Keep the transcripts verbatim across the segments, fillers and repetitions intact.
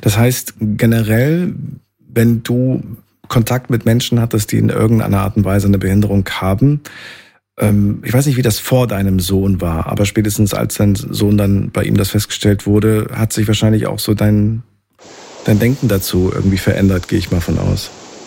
Das heißt, generell, wenn du Kontakt mit Menschen hattest, die in irgendeiner Art und Weise eine Behinderung haben, ähm, ich weiß nicht, wie das vor deinem Sohn war, aber spätestens als dein Sohn dann bei ihm das festgestellt wurde, hat sich wahrscheinlich auch so dein, dein Denken dazu irgendwie verändert, gehe ich mal von aus.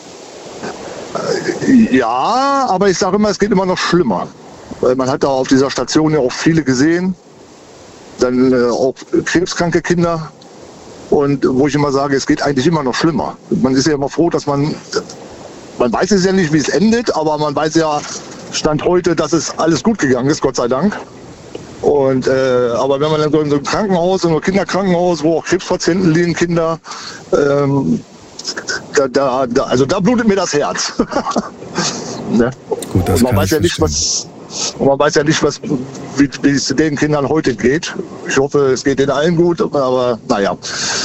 Ja, aber ich sage immer, es geht immer noch schlimmer. Weil man hat da auf dieser Station ja auch viele gesehen, dann äh, auch krebskranke Kinder. Und wo ich immer sage, es geht eigentlich immer noch schlimmer. Man ist ja immer froh, dass man, man weiß es ja nicht, wie es endet, aber man weiß ja, Stand heute, dass es alles gut gegangen ist, Gott sei Dank. Und, äh, aber wenn man dann so in so einem Krankenhaus, in so einem Kinderkrankenhaus, wo auch Krebspatienten liegen, Kinder, ähm, da, da, da, also da blutet mir das Herz. Ne? Gut, das und man kann weiß ich ja nicht, was, und man weiß ja nicht, was, wie, wie es den Kindern heute geht. Ich hoffe, es geht denen allen gut, aber naja.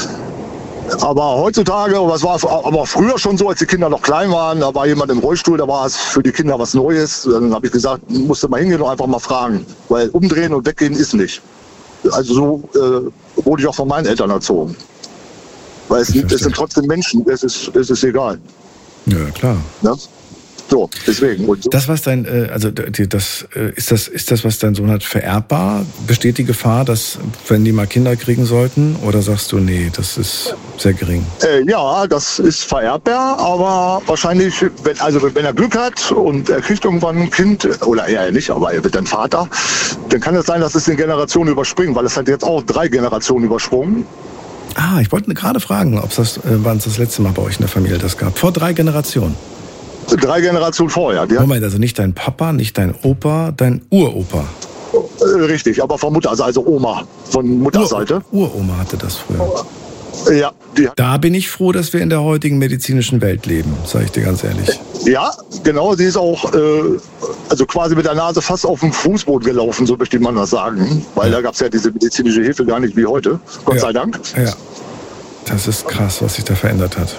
Aber heutzutage, was war aber früher schon so, als die Kinder noch klein waren, da war jemand im Rollstuhl, da war es für die Kinder was Neues. Dann habe ich gesagt, musste mal hingehen und einfach mal fragen, weil umdrehen und weggehen ist nicht. Also so äh, wurde ich auch von meinen Eltern erzogen. Weil es, es sind trotzdem Menschen, es ist, es ist egal. Ja, klar. Ja? So, deswegen. Und so. Das, was dein, also das, ist das, ist das, was dein Sohn hat, vererbbar? Besteht die Gefahr, dass, wenn die mal Kinder kriegen sollten? Oder sagst du, nee, das ist sehr gering? Äh, ja, das ist vererbbar, aber wahrscheinlich, wenn, also wenn er Glück hat und er kriegt irgendwann ein Kind, oder er nicht, aber er wird dann Vater, dann kann es sein, dass es den Generationen überspringt, weil es hat jetzt auch drei Generationen übersprungen. Ah, ich wollte gerade fragen, ob das, äh, wann es das letzte Mal bei euch in der Familie das gab. Vor drei Generationen. Drei Generationen vorher. Die Moment, also nicht dein Papa, nicht dein Opa, dein Uropa. Äh, richtig, aber von Mutter, also, also Oma, von Mutterseite. Ur, Uroma hatte das früher. Ja, die hat Da bin ich froh, dass wir in der heutigen medizinischen Welt leben, sage ich dir ganz ehrlich. Ja, genau, sie ist auch äh, also quasi mit der Nase fast auf dem Fußboden gelaufen, so möchte man das sagen. Weil ja. da gab es ja diese medizinische Hilfe gar nicht wie heute, Gott ja. sei Dank. Ja, das ist krass, was sich da verändert hat.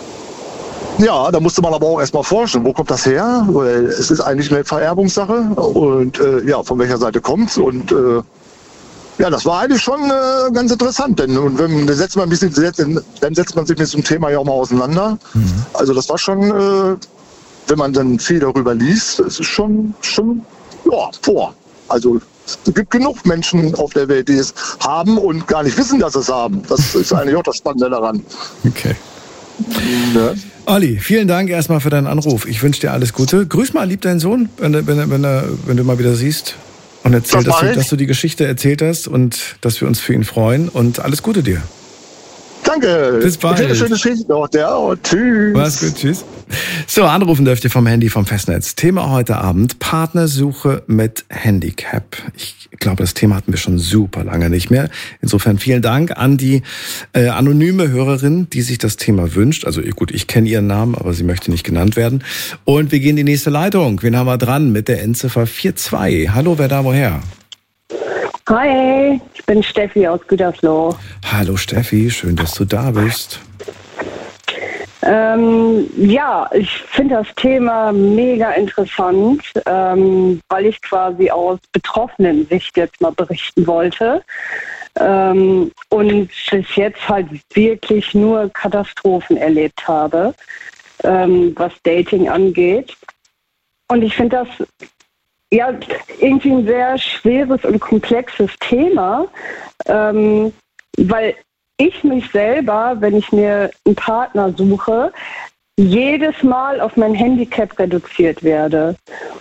Ja, da musste man aber auch erstmal forschen, wo kommt das her? Weil es ist eigentlich eine Vererbungssache und äh, ja, von welcher Seite kommt's und äh, ja, das war eigentlich schon äh, ganz interessant, denn und wenn dann setzt man ein bisschen, dann setzt man sich mit dem Thema ja auch mal auseinander. Mhm. Also das war schon, äh, wenn man dann viel darüber liest, es ist schon, schon, ja, vor. Also es gibt genug Menschen auf der Welt, die es haben und gar nicht wissen, dass sie es haben. Das ist eigentlich auch das Spannende daran. Okay. Ja. Olli, vielen Dank erstmal für deinen Anruf. Ich wünsche dir alles Gute. Grüß mal lieb deinen Sohn, wenn, wenn, wenn, wenn du mal wieder siehst. Und erzähl, das dass, du, dass du die Geschichte erzählt hast und dass wir uns für ihn freuen. Und alles Gute dir. Danke. Bis bald. Eine schöne Geschichte noch. Ja, und tschüss. Mach's gut, tschüss. So, anrufen dürft ihr vom Handy, vom Festnetz. Thema heute Abend, Partnersuche mit Handicap. Ich glaube, das Thema hatten wir schon super lange nicht mehr. Insofern vielen Dank an die äh, anonyme Hörerin, die sich das Thema wünscht. Also gut, ich kenne ihren Namen, aber sie möchte nicht genannt werden. Und wir gehen in die nächste Leitung. Wen haben wir dran mit der Endziffer vier zwei? Hallo, wer da woher? Hi, ich bin Steffi aus Gütersloh. Hallo Steffi, schön, dass du da bist. Ähm, ja, ich finde das Thema mega interessant, ähm, weil ich quasi aus betroffenen Sicht jetzt mal berichten wollte. Ähm, und bis jetzt halt wirklich nur Katastrophen erlebt habe, ähm, was Dating angeht. Und ich finde das ja irgendwie ein sehr schweres und komplexes Thema, ähm, weil ich mich selber, wenn ich mir einen Partner suche, jedes Mal auf mein Handicap reduziert werde.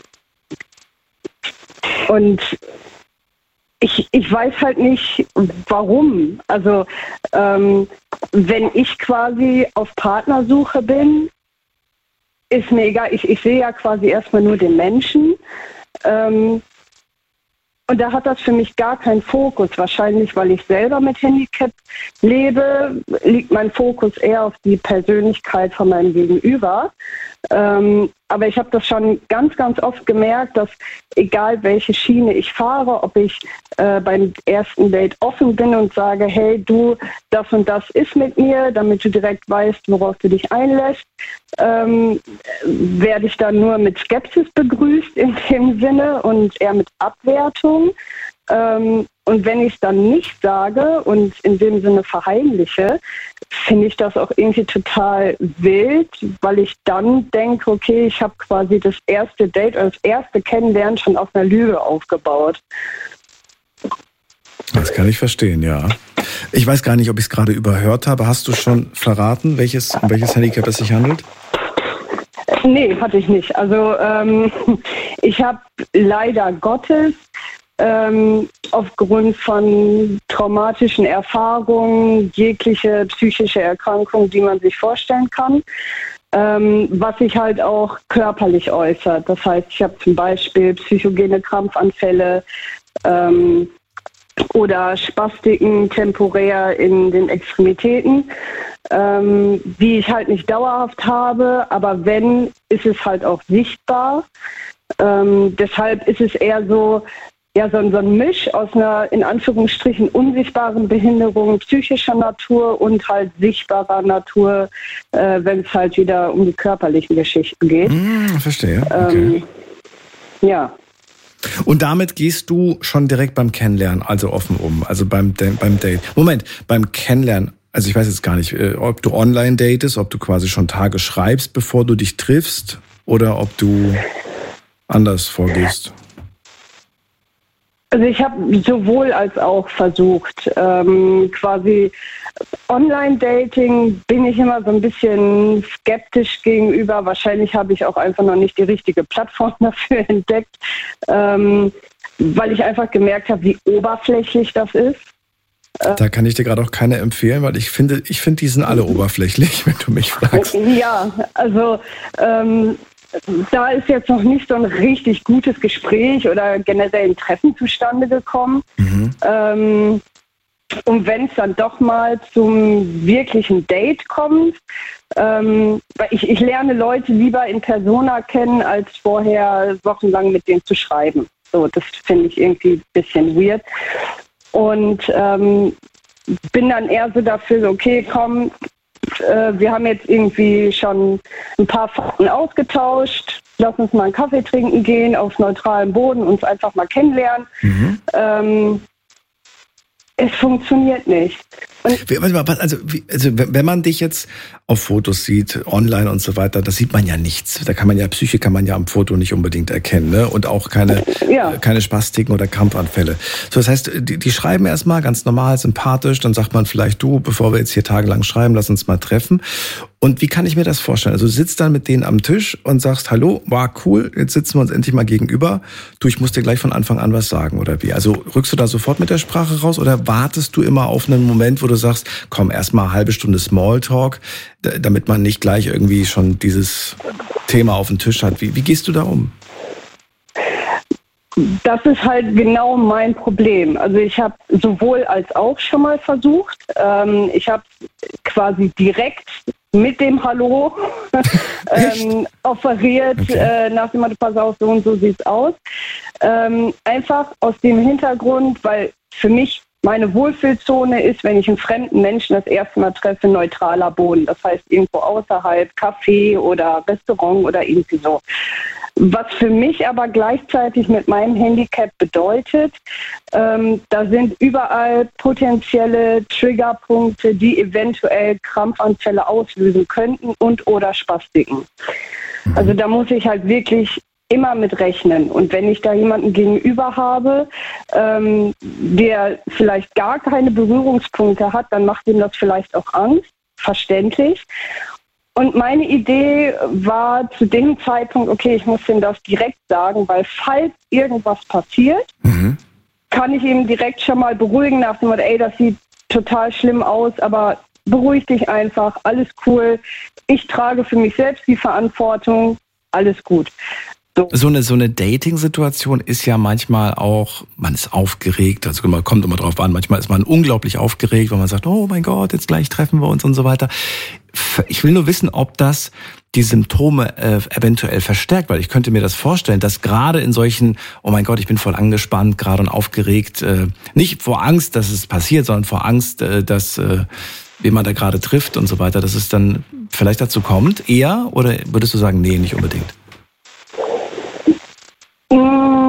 Und ich, ich weiß halt nicht, warum. Also ähm, wenn ich quasi auf Partnersuche bin, ist mir egal. Ich, ich sehe ja quasi erstmal nur den Menschen. Ähm, Und da hat das für mich gar keinen Fokus. Wahrscheinlich, weil ich selber mit Handicap lebe, liegt mein Fokus eher auf die Persönlichkeit von meinem Gegenüber. Ähm, aber ich habe das schon ganz, ganz oft gemerkt, dass egal welche Schiene ich fahre, ob ich äh, beim ersten Date offen bin und sage, hey, du, das und das ist mit mir, damit du direkt weißt, worauf du dich einlässt, ähm, werde ich dann nur mit Skepsis begrüßt in dem Sinne und eher mit Abwertung. Ähm, und wenn ich es dann nicht sage und in dem Sinne verheimliche, finde ich das auch irgendwie total wild, weil ich dann denke, okay, ich habe quasi das erste Date oder das erste Kennenlernen schon auf einer Lüge aufgebaut. Das kann ich verstehen, ja. Ich weiß gar nicht, ob ich es gerade überhört habe. Hast du schon verraten, welches, um welches Handicap es sich handelt? Nee, hatte ich nicht. Also ähm, ich habe leider Gottes ähm, aufgrund von traumatischen Erfahrungen jegliche psychische Erkrankung, die man sich vorstellen kann, ähm, was sich halt auch körperlich äußert. Das heißt, ich habe zum Beispiel psychogene Krampfanfälle, ähm, oder Spastiken temporär in den Extremitäten, ähm, die ich halt nicht dauerhaft habe, aber wenn, ist es halt auch sichtbar. Ähm, deshalb ist es eher so, ja, so, so ein Misch aus einer, in Anführungsstrichen, unsichtbaren Behinderung psychischer Natur und halt sichtbarer Natur, äh, wenn es halt wieder um die körperlichen Geschichten geht. Hm, verstehe. Okay. Ähm, ja. Und damit gehst du schon direkt beim Kennenlernen, also offen um, also beim, beim Date. Moment, beim Kennenlernen, also ich weiß jetzt gar nicht, ob du online datest, ob du quasi schon Tage schreibst, bevor du dich triffst, oder ob du anders vorgehst. Also ich habe sowohl als auch versucht, ähm, quasi Online-Dating bin ich immer so ein bisschen skeptisch gegenüber. Wahrscheinlich habe ich auch einfach noch nicht die richtige Plattform dafür entdeckt, ähm, weil ich einfach gemerkt habe, wie oberflächlich das ist. Da kann ich dir gerade auch keine empfehlen, weil ich finde, ich finde, die sind alle oberflächlich, wenn du mich fragst. Ja, also ähm, da ist jetzt noch nicht so ein richtig gutes Gespräch oder generell ein Treffen zustande gekommen. Mhm. Ähm, und wenn es dann doch mal zum wirklichen Date kommt, ähm, weil ich, ich lerne Leute lieber in Persona kennen, als vorher wochenlang mit denen zu schreiben. So, das finde ich irgendwie ein bisschen weird. Und ähm, bin dann eher so dafür, so, okay, komm, äh, wir haben jetzt irgendwie schon ein paar Fakten ausgetauscht, lass uns mal einen Kaffee trinken gehen, auf neutralem Boden, uns einfach mal kennenlernen. Mhm. Ähm, es funktioniert nicht. Und also, also wenn man dich jetzt auf Fotos sieht, online und so weiter, das sieht man ja nichts. Da kann man ja, Psyche kann man ja am Foto nicht unbedingt erkennen, ne? Und auch keine, ja. keine Spastiken oder Krampfanfälle. So, das heißt, die, die schreiben erstmal ganz normal, sympathisch, dann sagt man vielleicht, du, bevor wir jetzt hier tagelang schreiben, lass uns mal treffen. Und wie kann ich mir das vorstellen? Also du sitzt dann mit denen am Tisch und sagst, hallo, war cool, jetzt sitzen wir uns endlich mal gegenüber. Du, ich muss dir gleich von Anfang an was sagen, oder wie? Also rückst du da sofort mit der Sprache raus oder wartest du immer auf einen Moment, wo du sagst, komm, erstmal eine halbe Stunde Smalltalk, damit man nicht gleich irgendwie schon dieses Thema auf dem Tisch hat. Wie, wie gehst du da um? Das ist halt genau mein Problem. Also ich habe sowohl als auch schon mal versucht. Ähm, ich habe quasi direkt mit dem Hallo ähm, offeriert, okay. äh, nach dem Motto, pass auf, so und so sieht's aus. Ähm, einfach aus dem Hintergrund, weil für mich meine Wohlfühlzone ist, wenn ich einen fremden Menschen das erste Mal treffe, neutraler Boden. Das heißt irgendwo außerhalb, Café oder Restaurant oder irgendwie so. Was für mich aber gleichzeitig mit meinem Handicap bedeutet, ähm, da sind überall potenzielle Triggerpunkte, die eventuell Krampfanfälle auslösen könnten und oder Spastiken. Also da muss ich halt wirklich immer mit rechnen. Und wenn ich da jemanden gegenüber habe, ähm, der vielleicht gar keine Berührungspunkte hat, dann macht ihm das vielleicht auch Angst, verständlich. Und meine Idee war zu dem Zeitpunkt, okay, ich muss ihm das direkt sagen, weil falls irgendwas passiert, mhm. kann ich ihm direkt schon mal beruhigen nach dem Motto, ey, das sieht total schlimm aus, aber beruhig dich einfach, alles cool. Ich trage für mich selbst die Verantwortung, alles gut. So. So eine, so eine Dating-Situation ist ja manchmal auch, man ist aufgeregt, also man kommt immer drauf an, manchmal ist man unglaublich aufgeregt, weil man sagt, oh mein Gott, jetzt gleich treffen wir uns und so weiter. Ich will nur wissen, ob das die Symptome äh, eventuell verstärkt, weil ich könnte mir das vorstellen, dass gerade in solchen, oh mein Gott, ich bin voll angespannt, gerade und aufgeregt, äh, nicht vor Angst, dass es passiert, sondern vor Angst, äh, dass äh, wen man da gerade trifft und so weiter, dass es dann vielleicht dazu kommt, eher, oder würdest du sagen, nee, nicht unbedingt?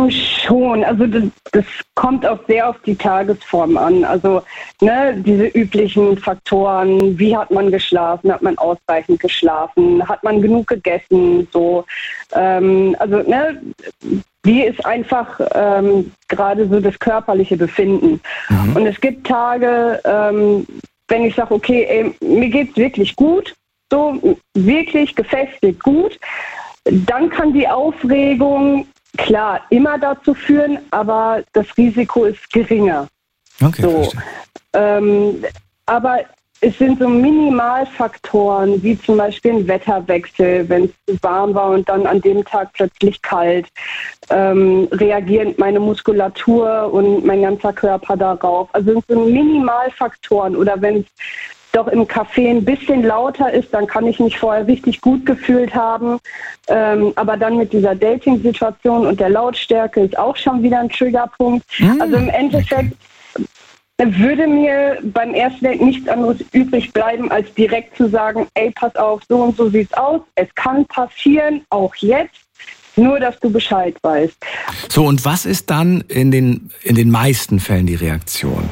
Schon, also das, das kommt auch sehr auf die Tagesform an. Also ne, diese üblichen Faktoren, wie hat man geschlafen, hat man ausreichend geschlafen, hat man genug gegessen, so. Ähm, also ne, wie ist einfach ähm, gerade so das körperliche Befinden. Mhm. Und es gibt Tage, ähm, wenn ich sage, okay, ey, mir geht's wirklich gut, so wirklich gefestigt gut, dann kann die Aufregung klar immer dazu führen, aber das Risiko ist geringer. Okay, so. ähm, aber es sind so Minimalfaktoren, wie zum Beispiel ein Wetterwechsel, wenn es warm war und dann an dem Tag plötzlich kalt, ähm, reagiert meine Muskulatur und mein ganzer Körper darauf. Also es sind so Minimalfaktoren. Oder wenn es doch im Café ein bisschen lauter ist, dann kann ich mich vorher richtig gut gefühlt haben. Ähm, aber dann mit dieser Dating-Situation und der Lautstärke ist auch schon wieder ein Triggerpunkt. Mm, also im Endeffekt okay. würde mir beim ersten Date nichts anderes übrig bleiben, als direkt zu sagen, ey, pass auf, so und so sieht's aus. Es kann passieren, auch jetzt. Nur, dass du Bescheid weißt. So, und was ist dann in den, in den meisten Fällen die Reaktion?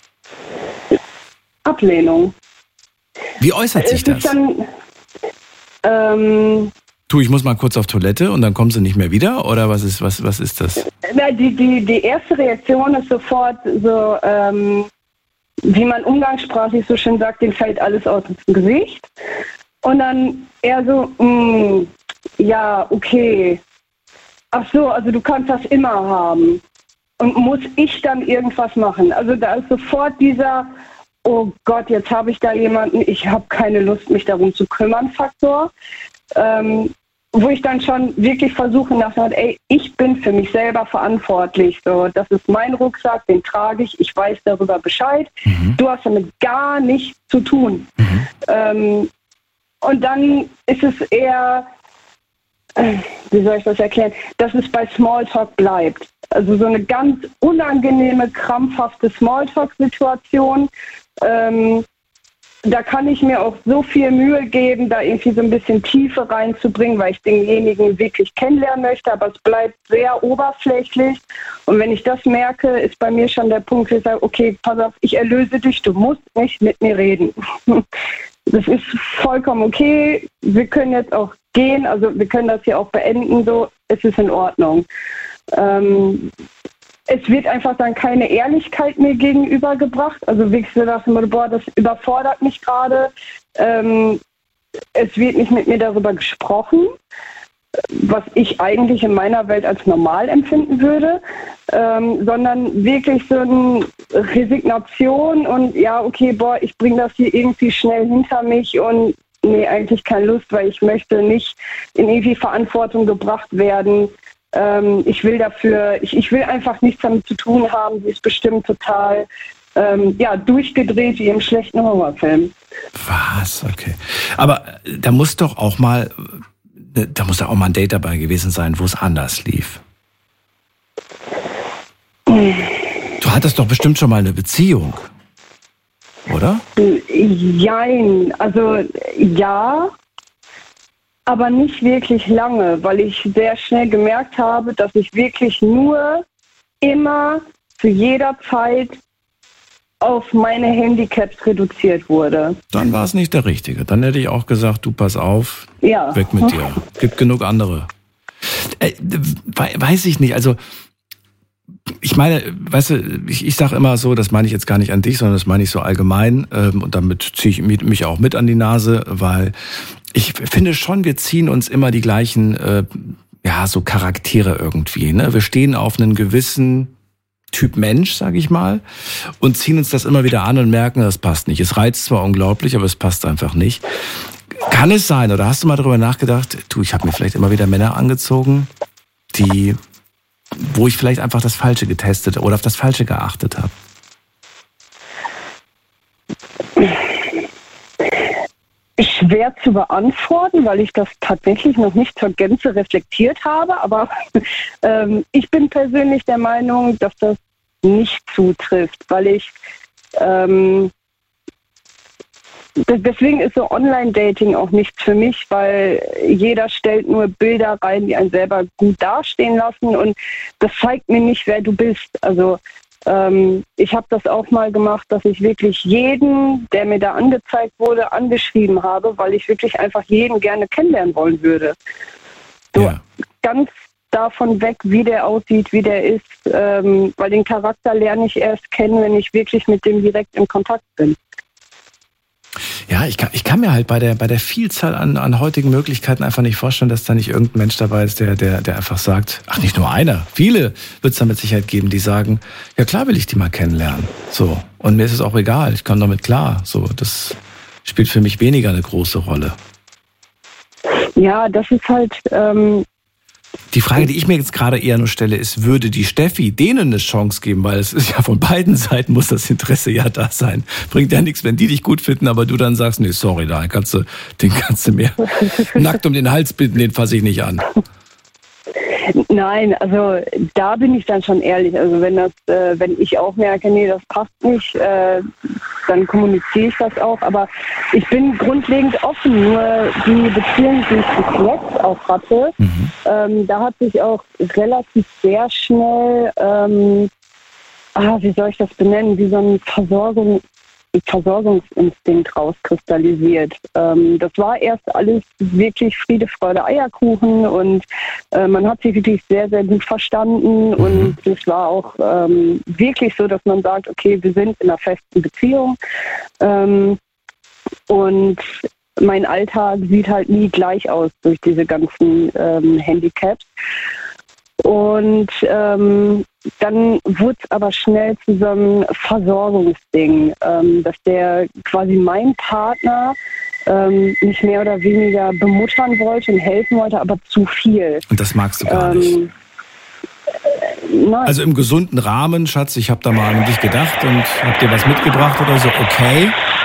Ablehnung. Wie äußert sich das? Dann, ähm, du, ich muss mal kurz auf Toilette und dann kommen sie nicht mehr wieder? Oder was ist, was, was ist das? Na, die, die, die erste Reaktion ist sofort so, ähm, wie man umgangssprachlich so schön sagt, denen fällt alles aus dem Gesicht. Und dann eher so, mh, ja, okay. Ach so, also du kannst das immer haben. Und muss ich dann irgendwas machen? Also da ist sofort dieser, oh Gott, jetzt habe ich da jemanden, ich habe keine Lust, mich darum zu kümmern, Faktor. Ähm, wo ich dann schon wirklich versuche, nachher, ey, ich bin für mich selber verantwortlich. So, das ist mein Rucksack, den trage ich, ich weiß darüber Bescheid. Mhm. Du hast damit gar nichts zu tun. Mhm. Ähm, und dann ist es eher, äh, wie soll ich das erklären, dass es bei Smalltalk bleibt. Also so eine ganz unangenehme, krampfhafte Smalltalk-Situation. Ähm, da kann ich mir auch so viel Mühe geben, da irgendwie so ein bisschen Tiefe reinzubringen, weil ich denjenigen wirklich kennenlernen möchte, aber es bleibt sehr oberflächlich. Und wenn ich das merke, ist bei mir schon der Punkt, wo ich sage, okay, pass auf, ich erlöse dich, du musst nicht mit mir reden. Das ist vollkommen okay, wir können jetzt auch gehen, also wir können das hier auch beenden, so, es ist in Ordnung. Ähm, es wird einfach dann keine Ehrlichkeit mir gegenübergebracht. Also wirklich so nach dem Motto, boah, das überfordert mich gerade. Ähm, es wird nicht mit mir darüber gesprochen, was ich eigentlich in meiner Welt als normal empfinden würde, ähm, sondern wirklich so eine Resignation und ja, okay, boah, ich bringe das hier irgendwie schnell hinter mich und nee, eigentlich keine Lust, weil ich möchte nicht in irgendwie Verantwortung gebracht werden. Ähm, ich will dafür, ich, ich will einfach nichts damit zu tun haben. Sie ist bestimmt total ähm, ja, durchgedreht wie im schlechten Horrorfilm. Was? Okay. Aber da muss doch auch mal, da muss doch auch mal ein Date dabei gewesen sein, wo es anders lief. Du hattest doch bestimmt schon mal eine Beziehung, oder? Jein, also ja, aber nicht wirklich lange, weil ich sehr schnell gemerkt habe, dass ich wirklich nur immer zu jeder Zeit auf meine Handicaps reduziert wurde. Dann war es nicht der Richtige. Dann hätte ich auch gesagt, du pass auf, ja. Weg mit dir. Gibt genug andere. Äh, weiß ich nicht, also ich meine, weißt du, ich, ich sage immer so, das meine ich jetzt gar nicht an dich, sondern das meine ich so allgemein ähm, und damit ziehe ich mich auch mit an die Nase, weil ich finde schon, wir ziehen uns immer die gleichen, äh, ja, so Charaktere irgendwie. Ne? Wir stehen auf einen gewissen Typ Mensch, sage ich mal, und ziehen uns das immer wieder an und merken, das passt nicht. Es reizt zwar unglaublich, aber es passt einfach nicht. Kann es sein, oder hast du mal darüber nachgedacht, du, ich habe mir vielleicht immer wieder Männer angezogen, die, wo ich vielleicht einfach das Falsche getestet oder auf das Falsche geachtet habe? Schwer zu beantworten, weil ich das tatsächlich noch nicht zur Gänze reflektiert habe, aber ähm, ich bin persönlich der Meinung, dass das nicht zutrifft, weil ich ähm, deswegen ist so Online-Dating auch nichts für mich, weil jeder stellt nur Bilder rein, die einen selber gut dastehen lassen und das zeigt mir nicht, wer du bist. Also ähm, ich habe das auch mal gemacht, dass ich wirklich jeden, der mir da angezeigt wurde, angeschrieben habe, weil ich wirklich einfach jeden gerne kennenlernen wollen würde. So ja. ganz davon weg, wie der aussieht, wie der ist, ähm, weil den Charakter lerne ich erst kennen, wenn ich wirklich mit dem direkt in Kontakt bin. Ja, ich kann, ich kann mir halt bei der, bei der Vielzahl an, an heutigen Möglichkeiten einfach nicht vorstellen, dass da nicht irgendein Mensch dabei ist, der, der, der einfach sagt, ach, nicht nur einer, viele wird es da mit Sicherheit geben, die sagen, ja klar will ich die mal kennenlernen. So. Und mir ist es auch egal, ich komme damit klar. So, das spielt für mich weniger eine große Rolle. Ja, das ist halt, ähm, die Frage, die ich mir jetzt gerade eher nur stelle, ist, würde die Steffi denen eine Chance geben? Weil es ist ja von beiden Seiten muss das Interesse ja da sein. Bringt ja nichts, wenn die dich gut finden, aber du dann sagst, nee, sorry, da kannst du, den kannst du mir nackt um den Hals binden, den fasse ich nicht an. Nein, also da bin ich dann schon ehrlich. Also wenn das, äh, wenn ich auch merke, nee, das passt nicht, äh, dann kommuniziere ich das auch. Aber ich bin grundlegend offen. Nur die Beziehung, die ich bis jetzt auch hatte, mhm. ähm, da hat sich auch relativ sehr schnell, ähm, ah, wie soll ich das benennen, wie so eine Versorgung. Versorgungsinstinkt rauskristallisiert. Ähm, das war erst alles wirklich Friede, Freude, Eierkuchen und äh, man hat sich wirklich sehr, sehr gut verstanden mhm. und es war auch ähm, wirklich so, dass man sagt, okay, wir sind in einer festen Beziehung ähm, und mein Alltag sieht halt nie gleich aus durch diese ganzen ähm, Handicaps. Und ähm, dann wurde es aber schnell zu so einem Versorgungsding, ähm, dass der quasi mein Partner ähm, mich mehr oder weniger bemuttern wollte und helfen wollte, aber zu viel. Und das magst du gar ähm, nicht? Äh, nein. Also im gesunden Rahmen, Schatz, ich habe da mal an dich gedacht und hab dir was mitgebracht oder so, okay.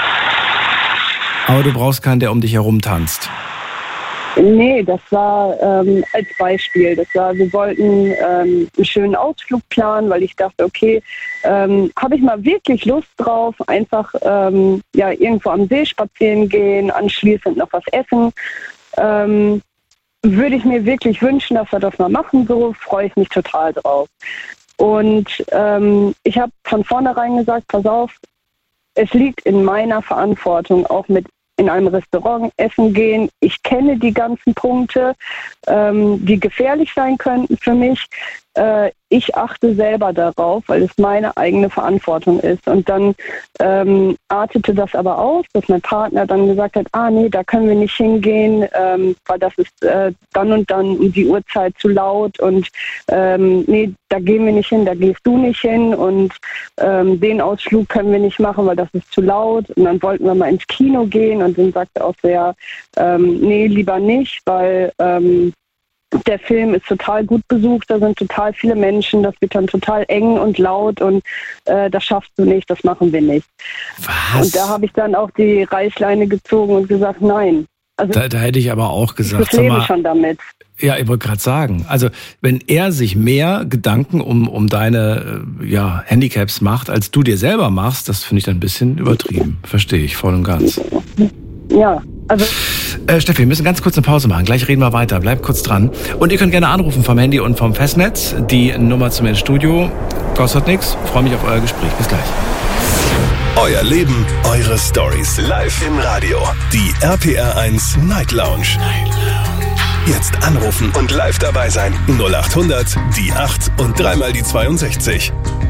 Aber du brauchst keinen, der um dich herum tanzt. Nee, das war ähm, als Beispiel. Das war, wir wollten ähm, einen schönen Ausflug planen, weil ich dachte, okay, ähm, habe ich mal wirklich Lust drauf, einfach ähm, ja irgendwo am See spazieren gehen, anschließend noch was essen. Ähm, würde ich mir wirklich wünschen, dass wir das mal machen, so freue ich mich total drauf. Und ähm, ich habe von vornherein gesagt, pass auf, es liegt in meiner Verantwortung, auch mit in einem Restaurant essen gehen. Ich kenne die ganzen Punkte, ähm, die gefährlich sein könnten für mich. Äh, ich achte selber darauf, weil es meine eigene Verantwortung ist. Und dann ähm, artete das aber aus, dass mein Partner dann gesagt hat, ah nee, da können wir nicht hingehen, ähm, weil das ist äh, dann und dann um die Uhrzeit zu laut und ähm, nee, da gehen wir nicht hin, da gehst du nicht hin und ähm, den Ausflug können wir nicht machen, weil das ist zu laut. Und dann wollten wir mal ins Kino gehen und dann sagte auch so, ja, ähm, nee, lieber nicht, weil ähm, der Film ist total gut besucht, da sind total viele Menschen, das wird dann total eng und laut und äh, das schaffst du nicht, das machen wir nicht. Was? Und da habe ich dann auch die Reißleine gezogen und gesagt, nein. Also da, da hätte ich aber auch gesagt, ich lebe schon damit. Ja, ich wollte gerade sagen, also wenn er sich mehr Gedanken um, um deine ja, Handicaps macht, als du dir selber machst, das finde ich dann ein bisschen übertrieben. Verstehe ich voll und ganz. Ja, also... Äh, Steffi, wir müssen ganz kurz eine Pause machen. Gleich reden wir weiter. Bleibt kurz dran. Und ihr könnt gerne anrufen vom Handy und vom Festnetz. Die Nummer zum Studio kostet nichts. Freue mich auf euer Gespräch. Bis gleich. Euer Leben, eure Stories. Live im Radio. Die R P R eins Night Lounge. Night Lounge. Jetzt anrufen und live dabei sein. null acht hundert, die acht und dreimal die zweiundsechzig.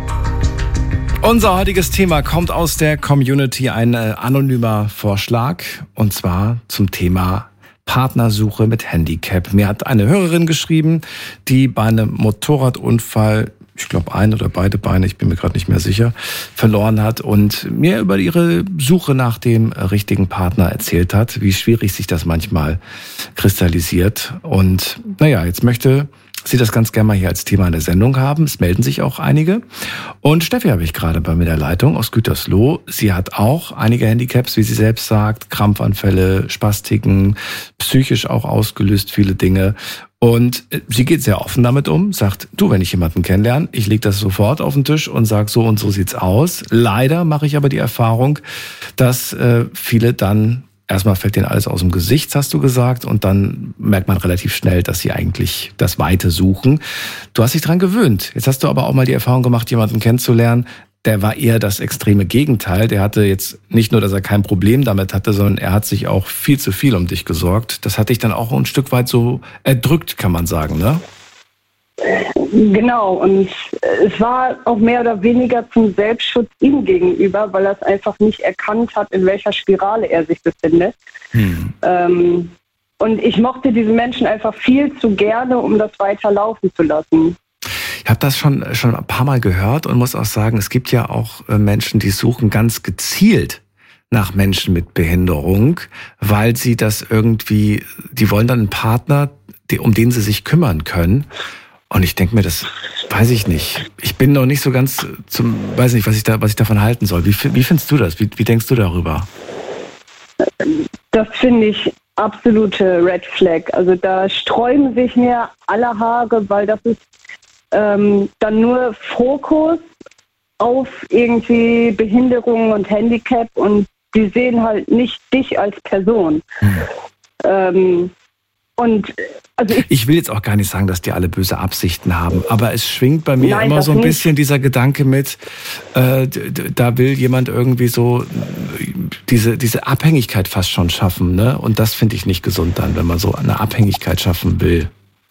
Unser heutiges Thema kommt aus der Community, ein äh, anonymer Vorschlag, und zwar zum Thema Partnersuche mit Handicap. Mir hat eine Hörerin geschrieben, die bei einem Motorradunfall, ich glaube ein oder beide Beine, ich bin mir gerade nicht mehr sicher, verloren hat und mir über ihre Suche nach dem richtigen Partner erzählt hat, wie schwierig sich das manchmal kristallisiert. Und naja, jetzt möchte sie das ganz gerne mal hier als Thema in der Sendung haben. Es melden sich auch einige. Und Steffi habe ich gerade bei mir in der Leitung aus Gütersloh. Sie hat auch einige Handicaps, wie sie selbst sagt, Krampfanfälle, Spastiken, psychisch auch ausgelöst, viele Dinge. Und sie geht sehr offen damit um, sagt, du, wenn ich jemanden kennenlerne, ich lege das sofort auf den Tisch und sage, so und so sieht's aus. Leider mache ich aber die Erfahrung, dass äh, viele dann, erstmal fällt denen alles aus dem Gesicht, hast du gesagt, und dann merkt man relativ schnell, dass sie eigentlich das Weite suchen. Du hast dich dran gewöhnt. Jetzt hast du aber auch mal die Erfahrung gemacht, jemanden kennenzulernen, der war eher das extreme Gegenteil. Der hatte jetzt nicht nur, dass er kein Problem damit hatte, sondern er hat sich auch viel zu viel um dich gesorgt. Das hat dich dann auch ein Stück weit so erdrückt, kann man sagen, ne? Genau, und es war auch mehr oder weniger zum Selbstschutz ihm gegenüber, weil er es einfach nicht erkannt hat, in welcher Spirale er sich befindet. Hm. Ähm, und ich mochte diesen Menschen einfach viel zu gerne, um das weiter laufen zu lassen. Ich habe das schon schon ein paar Mal gehört und muss auch sagen, es gibt ja auch Menschen, die suchen ganz gezielt nach Menschen mit Behinderung, weil sie das irgendwie, die wollen dann einen Partner, um den sie sich kümmern können. Und ich denke mir, das weiß ich nicht. Ich bin noch nicht so ganz zum, weiß nicht, was ich da, was ich davon halten soll. Wie, wie findest du das? Wie, wie denkst du darüber? Das finde ich absolute Red Flag. Also da sträuben sich mir alle Haare, weil das ist ähm, dann nur Fokus auf irgendwie Behinderung und Handicap und die sehen halt nicht dich als Person. Hm. Ähm, und also ich, ich will jetzt auch gar nicht sagen, dass die alle böse Absichten haben, aber es schwingt bei mir Nein, immer so ein nicht. bisschen dieser Gedanke mit, äh, da will jemand irgendwie so diese diese Abhängigkeit fast schon schaffen, ne? Und das finde ich nicht gesund dann, wenn man so eine Abhängigkeit schaffen will.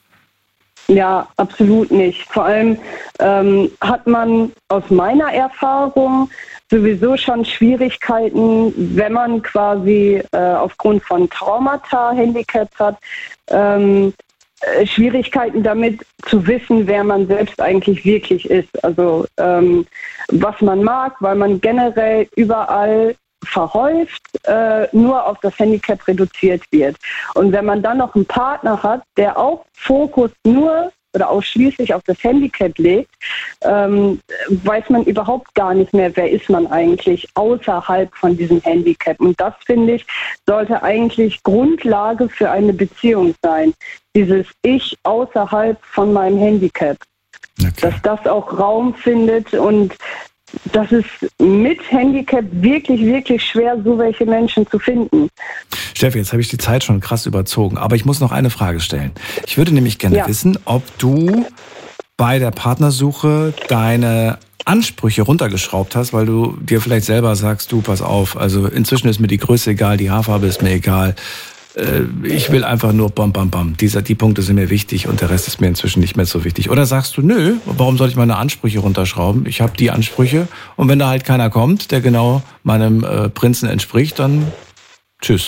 Ja, absolut nicht. Vor allem ähm, hat man aus meiner Erfahrung sowieso schon Schwierigkeiten, wenn man quasi äh, aufgrund von Traumata Handicaps hat, ähm, äh, Schwierigkeiten damit zu wissen, wer man selbst eigentlich wirklich ist. Also ähm, was man mag, weil man generell überall verhäuft, äh, nur auf das Handicap reduziert wird. Und wenn man dann noch einen Partner hat, der auch Fokus nur oder ausschließlich auf das Handicap legt, ähm, weiß man überhaupt gar nicht mehr, wer ist man eigentlich außerhalb von diesem Handicap. Und das, finde ich, sollte eigentlich Grundlage für eine Beziehung sein. Dieses Ich außerhalb von meinem Handicap. Okay. Dass das auch Raum findet und das ist mit Handicap wirklich, wirklich schwer, so welche Menschen zu finden. Steffi, jetzt habe ich die Zeit schon krass überzogen, aber ich muss noch eine Frage stellen. Ich würde nämlich gerne ja. wissen, ob du bei der Partnersuche deine Ansprüche runtergeschraubt hast, weil du dir vielleicht selber sagst, du, pass auf, also inzwischen ist mir die Größe egal, die Haarfarbe ist mir egal. Ich will einfach nur bam, bam, bam. Diese, die Punkte sind mir wichtig und der Rest ist mir inzwischen nicht mehr so wichtig. Oder sagst du, nö, warum soll ich meine Ansprüche runterschrauben? Ich habe die Ansprüche und wenn da halt keiner kommt, der genau meinem äh, Prinzen entspricht, dann tschüss.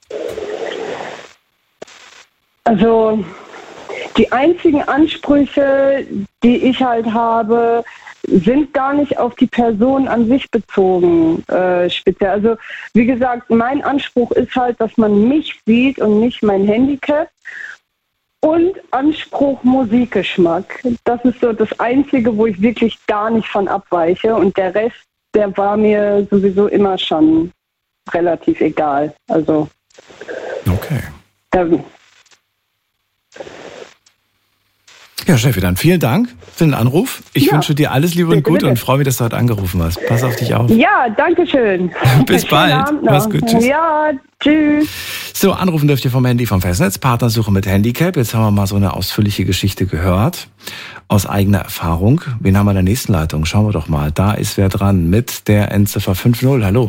Also die einzigen Ansprüche, die ich halt habe, sind gar nicht auf die Person an sich bezogen, äh, speziell. Also wie gesagt, mein Anspruch ist halt, dass man mich sieht und nicht mein Handicap. Und Anspruch Musikgeschmack. Das ist so das Einzige, wo ich wirklich gar nicht von abweiche. Und der Rest, der war mir sowieso immer schon relativ egal. Also okay. Da, Ja, Steffi, dann vielen Dank für den Anruf. Ich ja, wünsche dir alles Liebe und Gute und freue mich, dass du heute angerufen hast. Pass auf dich auf. Ja, danke schön. Bis bald. Mach's gut. Tschüss. Ja, tschüss. So, anrufen dürft ihr vom Handy vom Festnetz. Partnersuche mit Handicap. Jetzt haben wir mal so eine ausführliche Geschichte gehört. Aus eigener Erfahrung. Wen haben wir in der nächsten Leitung? Schauen wir doch mal. Da ist wer dran mit der Endziffer fünf null. Hallo.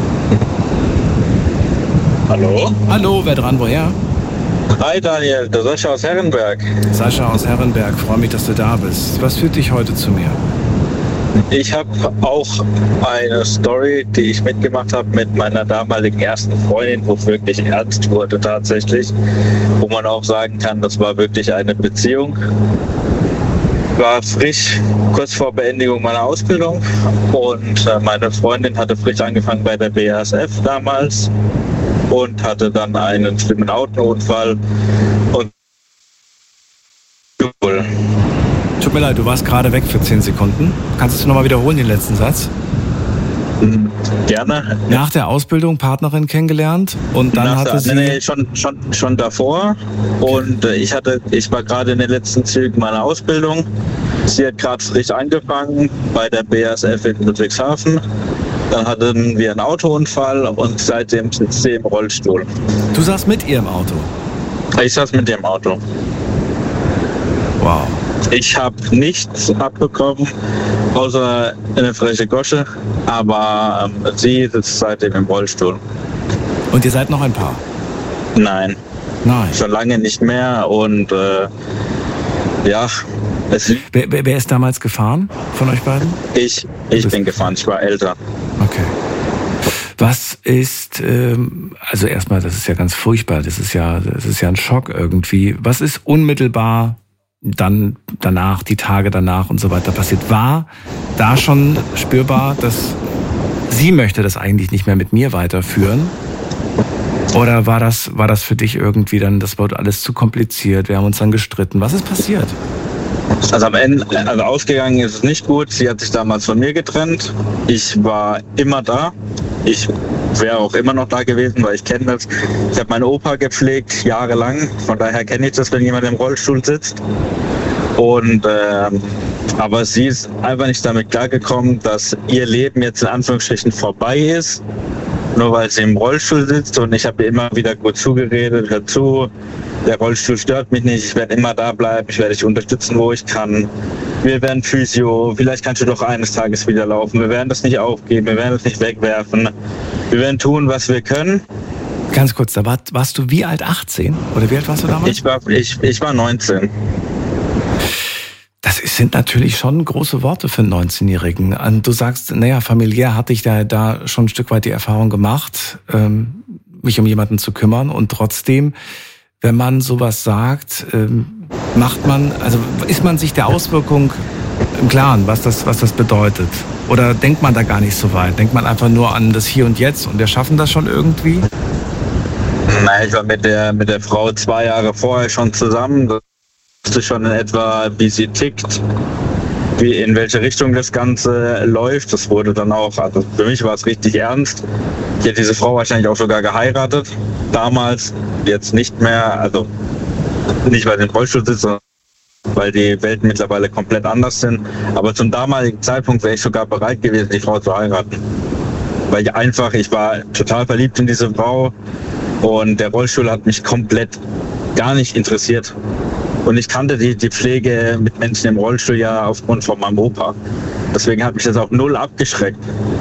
Hallo. Hallo, wer dran? Woher? Hi Daniel, der Sascha aus Herrenberg. Sascha aus Herrenberg, freue mich, dass du da bist. Was führt dich heute zu mir? Ich habe auch eine Story, die ich mitgemacht habe mit meiner damaligen ersten Freundin, wo es wirklich ernst wurde tatsächlich. Wo man auch sagen kann, das war wirklich eine Beziehung. War frisch, kurz vor Beendigung meiner Ausbildung und meine Freundin hatte frisch angefangen bei der B A S F damals und hatte dann einen schlimmen Autounfall und mir leid, du warst gerade weg für zehn Sekunden. Kannst du noch mal wiederholen, den letzten Satz? Gerne. Nach der Ausbildung Partnerin kennengelernt und dann Nach hatte der, sie... Nee, nee, schon, schon, schon davor. Und äh, ich hatte, ich war gerade in den letzten Zügen meiner Ausbildung. Sie hat gerade frisch angefangen bei der B A S F in Ludwigshafen. Dann hatten wir einen Autounfall und seitdem sitzt sie im Rollstuhl. Du saßt mit ihr im Auto? Ich saß mit ihr im Auto. Wow. Ich habe nichts abbekommen, außer eine freche Gosche, aber ähm, sie sitzt seitdem im Rollstuhl. Und ihr seid noch ein Paar? Nein. Nein. Schon lange nicht mehr und äh, ja. Es, wer, wer, wer ist damals gefahren von euch beiden? Ich, ich bin gefahren, ich war älter. Okay. Was ist, ähm, also erstmal, das ist ja ganz furchtbar, das ist ja, das ist ja ein Schock irgendwie. Was ist unmittelbar dann danach, die Tage danach und so weiter passiert? War da schon spürbar, dass sie möchte das eigentlich nicht mehr mit mir weiterführen? Oder war das, war das für dich irgendwie dann, das wurde alles zu kompliziert, wir haben uns dann gestritten. Was ist passiert? Also am Ende, also ausgegangen ist es nicht gut. Sie hat sich damals von mir getrennt. Ich war immer da. Ich wäre auch immer noch da gewesen, weil ich kenne das. Ich habe meinen Opa gepflegt, jahrelang. Von daher kenne ich das, wenn jemand im Rollstuhl sitzt. Und ähm, aber sie ist einfach nicht damit klargekommen, dass ihr Leben jetzt in Anführungsstrichen vorbei ist. Nur weil sie im Rollstuhl sitzt, und ich habe ihr immer wieder gut zugeredet, hör zu, der Rollstuhl stört mich nicht, ich werde immer da bleiben, ich werde dich unterstützen, wo ich kann. Wir werden Physio, vielleicht kannst du doch eines Tages wieder laufen, wir werden das nicht aufgeben, wir werden das nicht wegwerfen, wir werden tun, was wir können. Ganz kurz, da war, warst du wie alt, achtzehn? Oder wie alt warst du damals? Ich war, ich, ich war neunzehn. Das sind natürlich schon große Worte für einen neunzehnjährigen. Du sagst, naja, familiär hatte ich da, da schon ein Stück weit die Erfahrung gemacht, ähm, mich um jemanden zu kümmern. Und trotzdem, wenn man sowas sagt, ähm, macht man, also ist man sich der Auswirkung im Klaren, was das, was das bedeutet? Oder denkt man da gar nicht so weit? Denkt man einfach nur an das Hier und Jetzt und wir schaffen das schon irgendwie? Nein, ich war mit der, mit der Frau zwei Jahre vorher schon zusammen. Ich wusste schon in etwa, wie sie tickt, wie in welche Richtung das Ganze läuft. Das wurde dann auch, also für mich war es richtig ernst. Ich hätte diese Frau wahrscheinlich auch sogar geheiratet. Damals, jetzt nicht mehr, also nicht weil sie im Rollstuhl sitzt, sondern weil die Welten mittlerweile komplett anders sind. Aber zum damaligen Zeitpunkt wäre ich sogar bereit gewesen, die Frau zu heiraten. Weil ich einfach, ich war total verliebt in diese Frau und der Rollstuhl hat mich komplett gar nicht interessiert. Und ich kannte die, die Pflege mit Menschen im Rollstuhl ja aufgrund von meinem Opa. Deswegen hat mich das auch null abgeschreckt.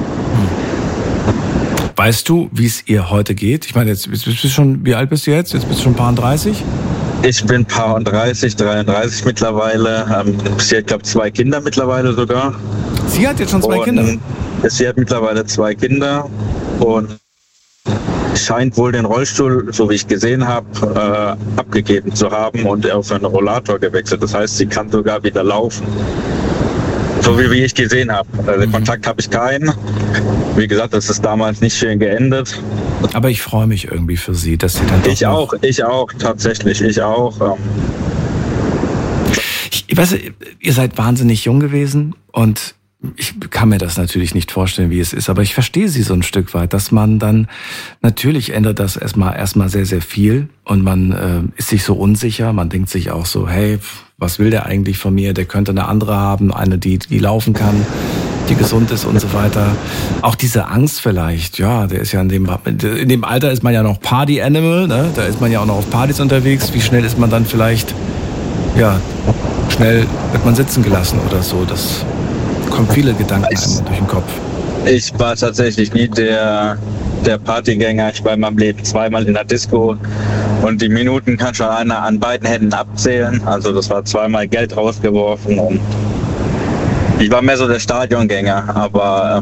Weißt du, wie es ihr heute geht? Ich meine, jetzt bist du schon, wie alt bist du jetzt? Jetzt bist du schon paar dreißig? Ich bin paar dreißig, dreiunddreißig mittlerweile. Sie hat, glaube ich, zwei Kinder mittlerweile sogar. Sie hat jetzt schon zwei und Kinder? Sie hat mittlerweile zwei Kinder und scheint wohl den Rollstuhl, so wie ich gesehen habe, äh, abgegeben zu haben und auf einen Rollator gewechselt. Das heißt, sie kann sogar wieder laufen. So wie, wie ich gesehen habe. Also mhm. Kontakt habe ich keinen. Wie gesagt, das ist damals nicht schön geendet. Aber ich freue mich irgendwie für Sie, dass Sie dann doch Ich auch, ich auch, tatsächlich, ich auch. Ich, ich weiß, ihr seid wahnsinnig jung gewesen und ich kann mir das natürlich nicht vorstellen, wie es ist, aber ich verstehe Sie so ein Stück weit, dass man dann, natürlich ändert das erstmal erstmal sehr, sehr viel und man äh, ist sich so unsicher, man denkt sich auch so, hey, was will der eigentlich von mir, der könnte eine andere haben, eine, die, die laufen kann, die gesund ist und so weiter. Auch diese Angst vielleicht, ja, der ist ja in dem, in dem Alter ist man ja noch Party-Animal, ne? Da ist man ja auch noch auf Partys unterwegs, wie schnell ist man dann vielleicht, ja, schnell wird man sitzen gelassen oder so, das kommt viele Gedanken einem durch den Kopf. Ich war tatsächlich nie der, der Partygänger. Ich war in meinem Leben zweimal in der Disco und die Minuten kann schon einer an beiden Händen abzählen. Also das war zweimal Geld rausgeworfen und ich war mehr so der Stadiongänger. Aber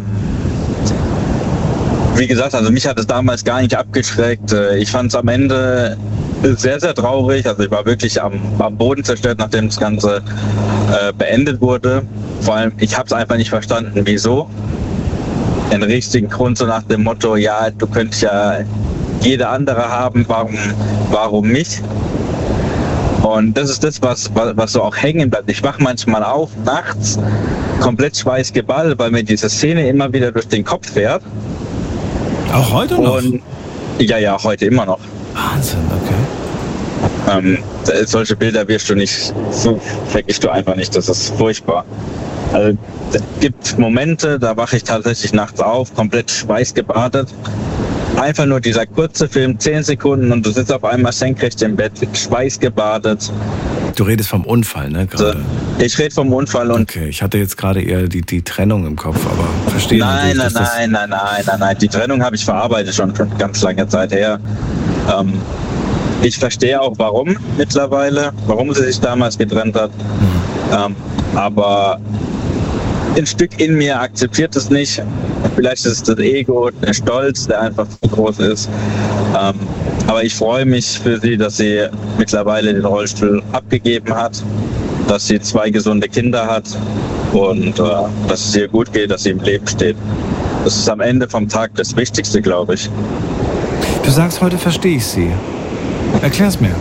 äh, wie gesagt, also mich hat es damals gar nicht abgeschreckt. Ich fand es am Ende sehr, sehr traurig. Also ich war wirklich am, am Boden zerstört, nachdem das Ganze äh, beendet wurde. Vor allem, ich habe es einfach nicht verstanden, wieso. Den richtigen Grund, so nach dem Motto, ja, du könntest ja jede andere haben, warum, warum mich? Und das ist das, was, was so auch hängen bleibt. Ich wach manchmal auf, nachts, komplett schweißgeballt, weil mir diese Szene immer wieder durch den Kopf fährt. Auch heute noch? Und, ja, ja, heute immer noch. Wahnsinn, okay. Ähm, solche Bilder wirst du nicht, so vergisst du einfach nicht, das ist furchtbar. Also es gibt Momente, da wache ich tatsächlich nachts auf, komplett schweißgebadet. Einfach nur dieser kurze Film, zehn Sekunden und du sitzt auf einmal senkrecht im Bett, schweißgebadet. Du redest vom Unfall, ne? Gerade. Ich rede vom Unfall und... Okay, ich hatte jetzt gerade eher die, die Trennung im Kopf, aber verstehe Nein, nein, nein, nein, nein, nein, nein, nein. Die Trennung habe ich verarbeitet schon ganz lange Zeit her. Ähm, ich verstehe auch, warum mittlerweile, warum sie sich damals getrennt hat. Mhm. Ähm, aber ein Stück in mir akzeptiert es nicht. Vielleicht ist es das Ego, der Stolz, der einfach zu groß ist. Ähm, aber ich freue mich für sie, dass sie mittlerweile den Rollstuhl abgegeben hat, dass sie zwei gesunde Kinder hat und äh, dass es ihr gut geht, dass sie im Leben steht. Das ist am Ende vom Tag das Wichtigste, glaube ich. Du sagst, heute verstehe ich sie. Erklär's mir.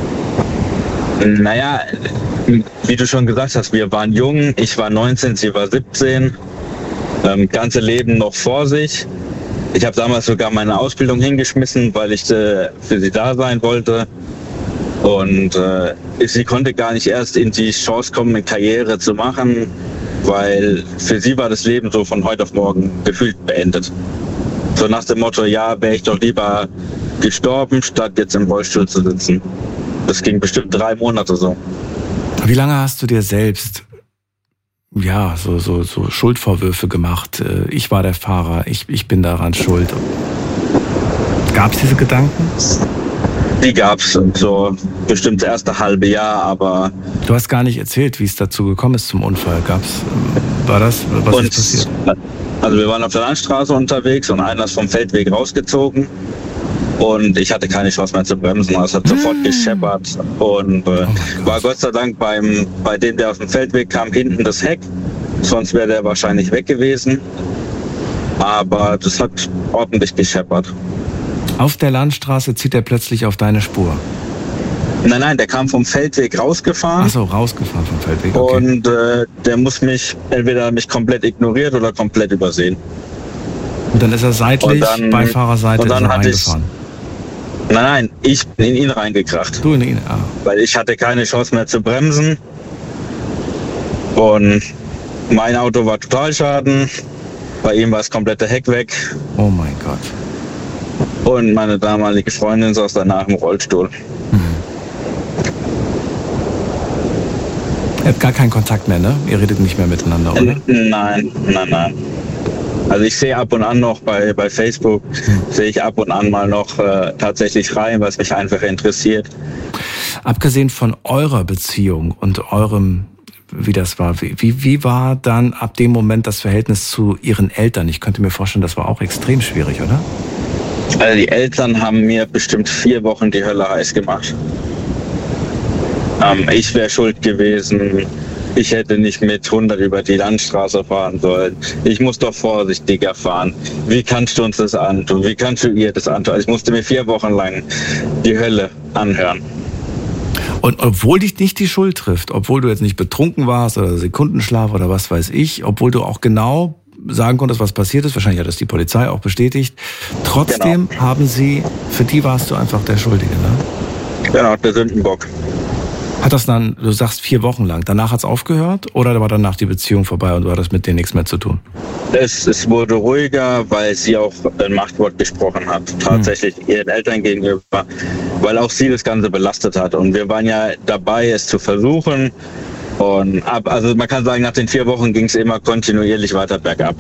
Naja, wie du schon gesagt hast, wir waren jung, ich war neunzehn, sie war siebzehn, ähm, ganze Leben noch vor sich. Ich habe damals sogar meine Ausbildung hingeschmissen, weil ich äh, für sie da sein wollte. Und äh, sie konnte gar nicht erst in die Chance kommen, eine Karriere zu machen, weil für sie war das Leben so von heute auf morgen gefühlt beendet. So nach dem Motto, ja, wäre ich doch lieber gestorben, statt jetzt im Rollstuhl zu sitzen. Das ging bestimmt drei Monate so. Wie lange hast du dir selbst ja so so so Schuldvorwürfe gemacht? Ich war der Fahrer, ich ich bin daran schuld. Gab es diese Gedanken? Die gab's so bestimmt das erste halbe Jahr, aber du hast gar nicht erzählt, wie es dazu gekommen ist zum Unfall. Gab's war das was und, ist passiert? Also wir waren auf der Landstraße unterwegs und einer ist vom Feldweg rausgezogen. Und ich hatte keine Chance mehr zu bremsen. Es hat sofort gescheppert und äh, oh war Gott sei Dank beim, bei dem, der auf dem Feldweg kam, hinten das Heck. Sonst wäre der wahrscheinlich weg gewesen. Aber das hat ordentlich gescheppert. Auf der Landstraße zieht er plötzlich auf deine Spur? Nein, nein, der kam vom Feldweg rausgefahren. Ach so, rausgefahren vom Feldweg, okay. Und äh, der muss mich, entweder mich komplett ignoriert oder komplett übersehen. Und dann ist er seitlich, dann, Beifahrerseite, und dann ist er hatte reingefahren? Ich, Nein, nein, ich bin in ihn reingekracht. Du in ihn, ah. Weil ich hatte keine Chance mehr zu bremsen. Und mein Auto war Totalschaden. Bei ihm war das komplette Heck weg. Oh mein Gott. Und meine damalige Freundin saß danach im Rollstuhl. Mhm. Ihr habt gar keinen Kontakt mehr, ne? Ihr redet nicht mehr miteinander, oder? Nein, nein, nein. Also ich sehe ab und an noch bei, bei Facebook, hm. sehe ich ab und an mal noch äh, tatsächlich rein, was mich einfach interessiert. Abgesehen von eurer Beziehung und eurem, wie das war, wie, wie war dann ab dem Moment das Verhältnis zu ihren Eltern? Ich könnte mir vorstellen, das war auch extrem schwierig, oder? Also die Eltern haben mir bestimmt vier Wochen die Hölle heiß gemacht. Ähm, ich wäre schuld gewesen. Ich hätte nicht mit hundert über die Landstraße fahren sollen. Ich muss doch vorsichtiger fahren. Wie kannst du uns das antun? Wie kannst du ihr das antun? Ich musste mir vier Wochen lang die Hölle anhören. Und obwohl dich nicht die Schuld trifft, obwohl du jetzt nicht betrunken warst oder Sekundenschlaf oder was weiß ich, obwohl du auch genau sagen konntest, was passiert ist, wahrscheinlich hat das die Polizei auch bestätigt, trotzdem genau. haben sie, für die warst du einfach der Schuldige, ne? Genau, der Sündenbock. Hat das dann, du sagst vier Wochen lang, danach hat es aufgehört oder war danach die Beziehung vorbei und du hattest mit denen nichts mehr zu tun? Es, es wurde ruhiger, weil sie auch ein Machtwort gesprochen hat, tatsächlich hm. ihren Eltern gegenüber, weil auch sie das Ganze belastet hat. Und wir waren ja dabei, es zu versuchen. Und ab, also man kann sagen, nach den vier Wochen ging es immer kontinuierlich weiter bergab,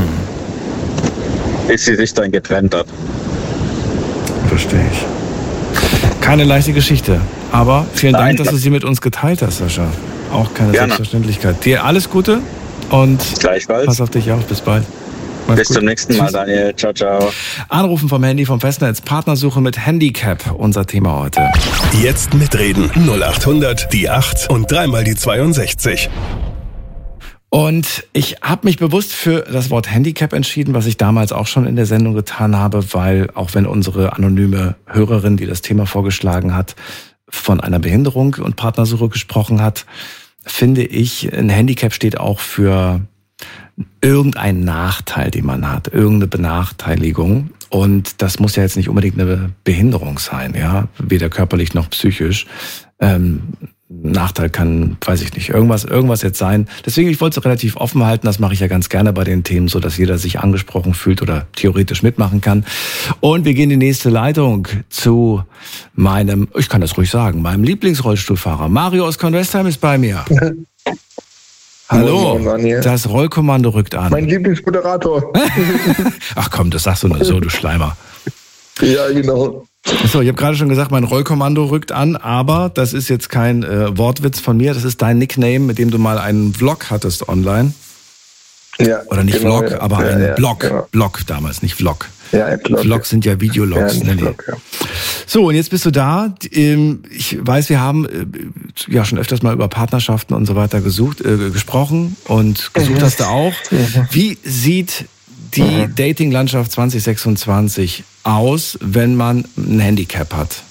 hm. bis sie sich dann getrennt hat. Verstehe ich. Keine leichte Geschichte, aber vielen Nein, Dank, dass du sie mit uns geteilt hast, Sascha. Auch keine Gerne. Selbstverständlichkeit. Dir alles Gute und gleichfalls. Pass auf dich auf. Bis bald. Mach's Bis gut. Zum nächsten Mal, Daniel. Ciao, ciao. Anrufen vom Handy vom Festnetz. Partnersuche mit Handicap. Unser Thema heute. Jetzt mitreden. null acht hundert, die acht und dreimal die zweiundsechzig. Und ich habe mich bewusst für das Wort Handicap entschieden, was ich damals auch schon in der Sendung getan habe, weil auch wenn unsere anonyme Hörerin, die das Thema vorgeschlagen hat, von einer Behinderung und Partnersuche gesprochen hat, finde ich, ein Handicap steht auch für irgendeinen Nachteil, den man hat, irgendeine Benachteiligung. Und das muss ja jetzt nicht unbedingt eine Behinderung sein, ja, weder körperlich noch psychisch. Ähm, Nachteil kann, weiß ich nicht, irgendwas, irgendwas jetzt sein. Deswegen, ich wollte es relativ offen halten. Das mache ich ja ganz gerne bei den Themen, so dass jeder sich angesprochen fühlt oder theoretisch mitmachen kann. Und wir gehen in die nächste Leitung zu meinem, ich kann das ruhig sagen, meinem Lieblingsrollstuhlfahrer. Mario aus Convestheim ist bei mir. Hallo, das Rollkommando rückt an. Mein Lieblingsmoderator. Ach komm, das sagst du nur so, du Schleimer. Ja, genau. So, ich habe gerade schon gesagt, mein Rollkommando rückt an, aber das ist jetzt kein äh, Wortwitz von mir, das ist dein Nickname, mit dem du mal einen Vlog hattest online. Ja. Oder nicht genau, Vlog, ja. aber ja, einen ja, Blog. Genau. Blog damals, nicht Vlog. Ja, ein Blog. Vlogs sind ja Videologs. Ja, ne, Vlog, ja. So, und jetzt bist du da. Ich weiß, wir haben ja schon öfters mal über Partnerschaften und so weiter gesucht, äh, gesprochen und gesucht mhm. hast du auch. Mhm. Wie sieht die mhm. Dating-Landschaft zwanzig sechsundzwanzig aus, wenn man ein Handicap hat?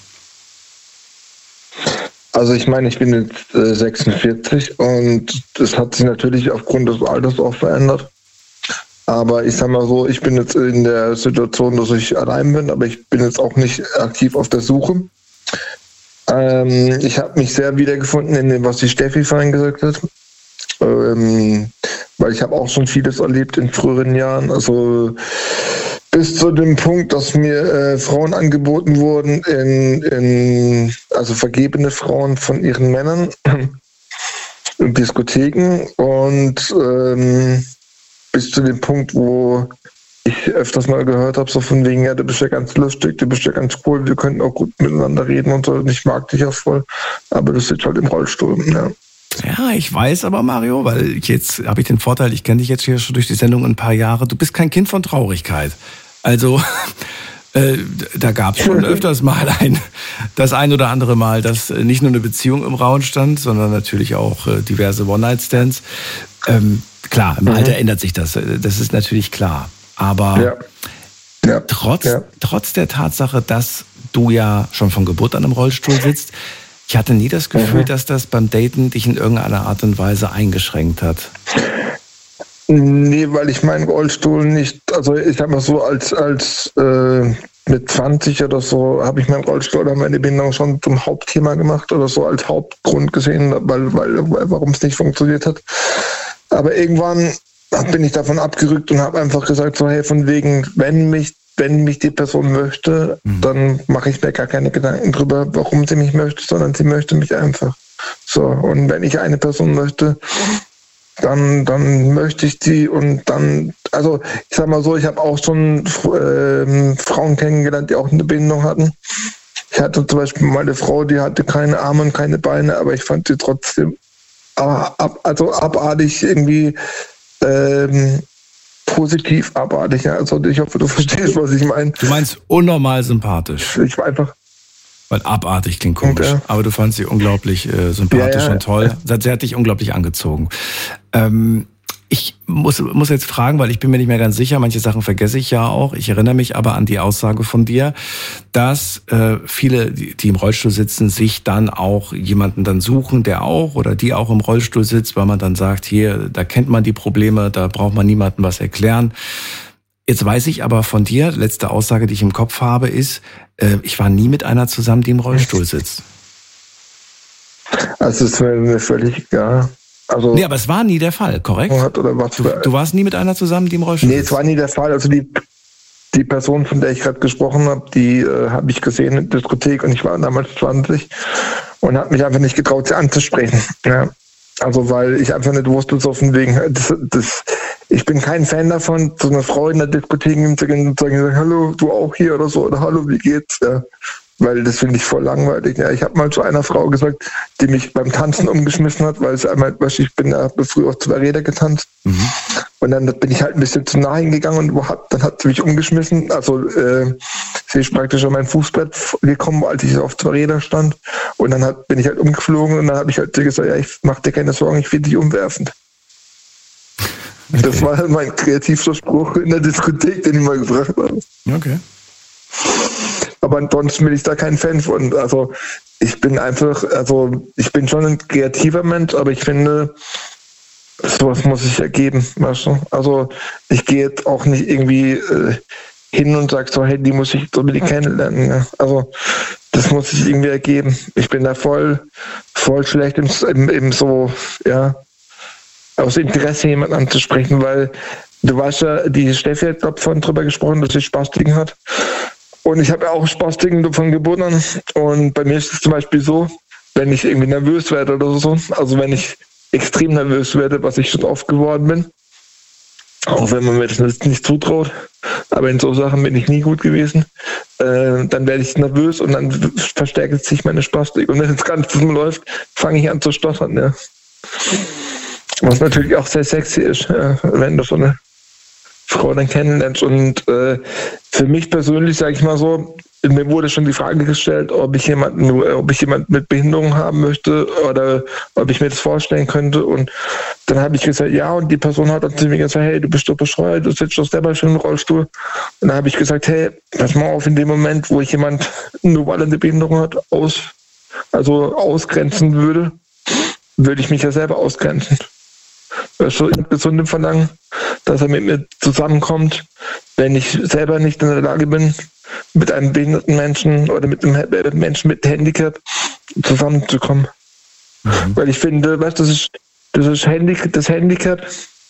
Also ich meine, ich bin jetzt äh, sechsundvierzig und das hat sich natürlich aufgrund des Alters auch verändert. Aber ich sag mal so, ich bin jetzt in der Situation, dass ich allein bin, aber ich bin jetzt auch nicht aktiv auf der Suche. Ähm, ich habe mich sehr wiedergefunden in dem, was die Steffi vorhin gesagt hat. Ähm, weil ich habe auch schon vieles erlebt in früheren Jahren. Also bis zu dem Punkt, dass mir äh, Frauen angeboten wurden, in, in, also vergebene Frauen von ihren Männern in Diskotheken und ähm, bis zu dem Punkt, wo ich öfters mal gehört habe, so von wegen, ja, du bist ja ganz lustig, du bist ja ganz cool, wir könnten auch gut miteinander reden und so, und ich mag dich ja voll, aber du sitzt halt im Rollstuhl, ja. Ja, ich weiß aber, Mario, weil ich jetzt habe ich den Vorteil, ich kenne dich jetzt hier schon durch die Sendung ein paar Jahre, du bist kein Kind von Traurigkeit. Also äh, da gab es schon öfters mal ein, das ein oder andere Mal, dass nicht nur eine Beziehung im Raum stand, sondern natürlich auch äh, diverse One-Night-Stands. Ähm, klar, im mhm. Alter ändert sich das, das ist natürlich klar. Aber ja. Ja. Trotz, ja. trotz der Tatsache, dass du ja schon von Geburt an im Rollstuhl sitzt, ich hatte nie das Gefühl, mhm. dass das beim Daten dich in irgendeiner Art und Weise eingeschränkt hat. Nee, weil ich meinen Rollstuhl nicht, also ich sag mal so, als, als äh, mit zwanzig oder so habe ich meinen Rollstuhl oder meine Behinderung schon zum Hauptthema gemacht oder so als Hauptgrund gesehen, weil, weil, weil warum es nicht funktioniert hat. Aber irgendwann bin ich davon abgerückt und habe einfach gesagt, so hey, von wegen, wenn mich, wenn mich die Person möchte, mhm. dann mache ich mir gar keine Gedanken drüber, warum sie mich möchte, sondern sie möchte mich einfach. So, und wenn ich eine Person möchte, dann, dann möchte ich die und dann, also ich sag mal so, ich habe auch schon äh, Frauen kennengelernt, die auch eine Behinderung hatten. Ich hatte zum Beispiel mal eine Frau, die hatte keine Arme und keine Beine, aber ich fand sie trotzdem ab, also abartig irgendwie ähm, positiv abartig. Ja. Also ich hoffe, du verstehst, was ich meine. Du meinst unnormal sympathisch. Ich war einfach... Weil abartig klingt komisch, ja. aber du fandst sie unglaublich äh, sympathisch ja, ja, und toll. ja. Sie hat dich unglaublich angezogen. Ähm, ich muss, muss jetzt fragen, weil ich bin mir nicht mehr ganz sicher, manche Sachen vergesse ich ja auch. Ich erinnere mich aber an die Aussage von dir, dass äh, viele, die, die im Rollstuhl sitzen, sich dann auch jemanden dann suchen, der auch oder die auch im Rollstuhl sitzt, weil man dann sagt, hier, da kennt man die Probleme, da braucht man niemandem was erklären. Jetzt weiß ich aber von dir, letzte Aussage, die ich im Kopf habe, ist, äh, ich war nie mit einer zusammen, die im Rollstuhl sitzt. Also es ist mir völlig egal. Also, nee, aber es war nie der Fall, korrekt? Oder was du, du warst nie mit einer zusammen, die im Rollstuhl Nee, sitzt? es war nie der Fall. Also die, die Person, von der ich gerade gesprochen habe, die äh, habe ich gesehen in der Diskothek und ich war damals zwanzig und habe mich einfach nicht getraut, sie anzusprechen. Ja. Also weil ich einfach nicht wusste, so von wegen, das, das, ich bin kein Fan davon, zu einer Frau in der Diskothek zu gehen und zu sagen, hallo, du auch hier oder so, oder hallo, wie geht's? Ja. Weil das finde ich voll langweilig. Ja, ich habe mal zu einer Frau gesagt, die mich beim Tanzen umgeschmissen hat, weil es einmal, ich bin ja früher auf zwei Räder getanzt. Mhm. Und dann bin ich halt ein bisschen zu nah hingegangen und hab, dann hat sie mich umgeschmissen. Also äh, sie ist praktisch an mein Fußbrett gekommen, als ich auf zwei Rädern stand. Und dann hat, bin ich halt umgeflogen und dann habe ich halt gesagt, ja, ich mach dir keine Sorgen, ich finde dich umwerfend. Okay. Das war halt mein kreativster Spruch in der Diskothek, den ich mal gebracht habe. Okay. Aber ansonsten bin ich da kein Fan von. Also ich bin einfach, also ich bin schon ein kreativer Mensch, aber ich finde, sowas muss sich ergeben, weißt du? Also ich gehe jetzt auch nicht irgendwie äh, hin und sage so, hey, die muss ich unbedingt kennenlernen. Ja? Also das muss sich irgendwie ergeben. Ich bin da voll, voll schlecht im, im, im so, ja, aus Interesse jemanden anzusprechen, weil du weißt ja, die Steffi hat, glaube ich, vorhin drüber gesprochen, dass sie Spastiken hat. Und ich habe ja auch Spastiken von Geburt an. Und bei mir ist es zum Beispiel so, wenn ich irgendwie nervös werde oder so, also wenn ich extrem nervös werde, was ich schon oft geworden bin, auch wenn man mir das nicht zutraut, aber in so Sachen bin ich nie gut gewesen, äh, dann werde ich nervös und dann verstärkt sich meine Spastik. Und wenn es ganz dumm läuft, fange ich an zu stottern. Ja. Was natürlich auch sehr sexy ist, ja, wenn du so eine Frau dann kennenlernst. Und äh, für mich persönlich, sage ich mal so, mir wurde schon die Frage gestellt, ob ich jemanden, ob ich jemanden mit Behinderung haben möchte oder ob ich mir das vorstellen könnte. Und dann habe ich gesagt, ja, und die Person hat dann zu mir gesagt, hey, du bist doch bescheuert, du sitzt doch selber schon im Rollstuhl. Und dann habe ich gesagt, hey, pass mal auf, in dem Moment, wo ich jemand, nur weil er eine Behinderung hat, aus, also ausgrenzen würde, würde ich mich ja selber ausgrenzen. Das ist so gesundem Verlangen, dass er mit mir zusammenkommt, wenn ich selber nicht in der Lage bin, mit einem behinderten Menschen oder mit einem Menschen mit Handicap zusammenzukommen. Mhm. Weil ich finde, weißt du, das ist, das ist Handicap, das Handicap,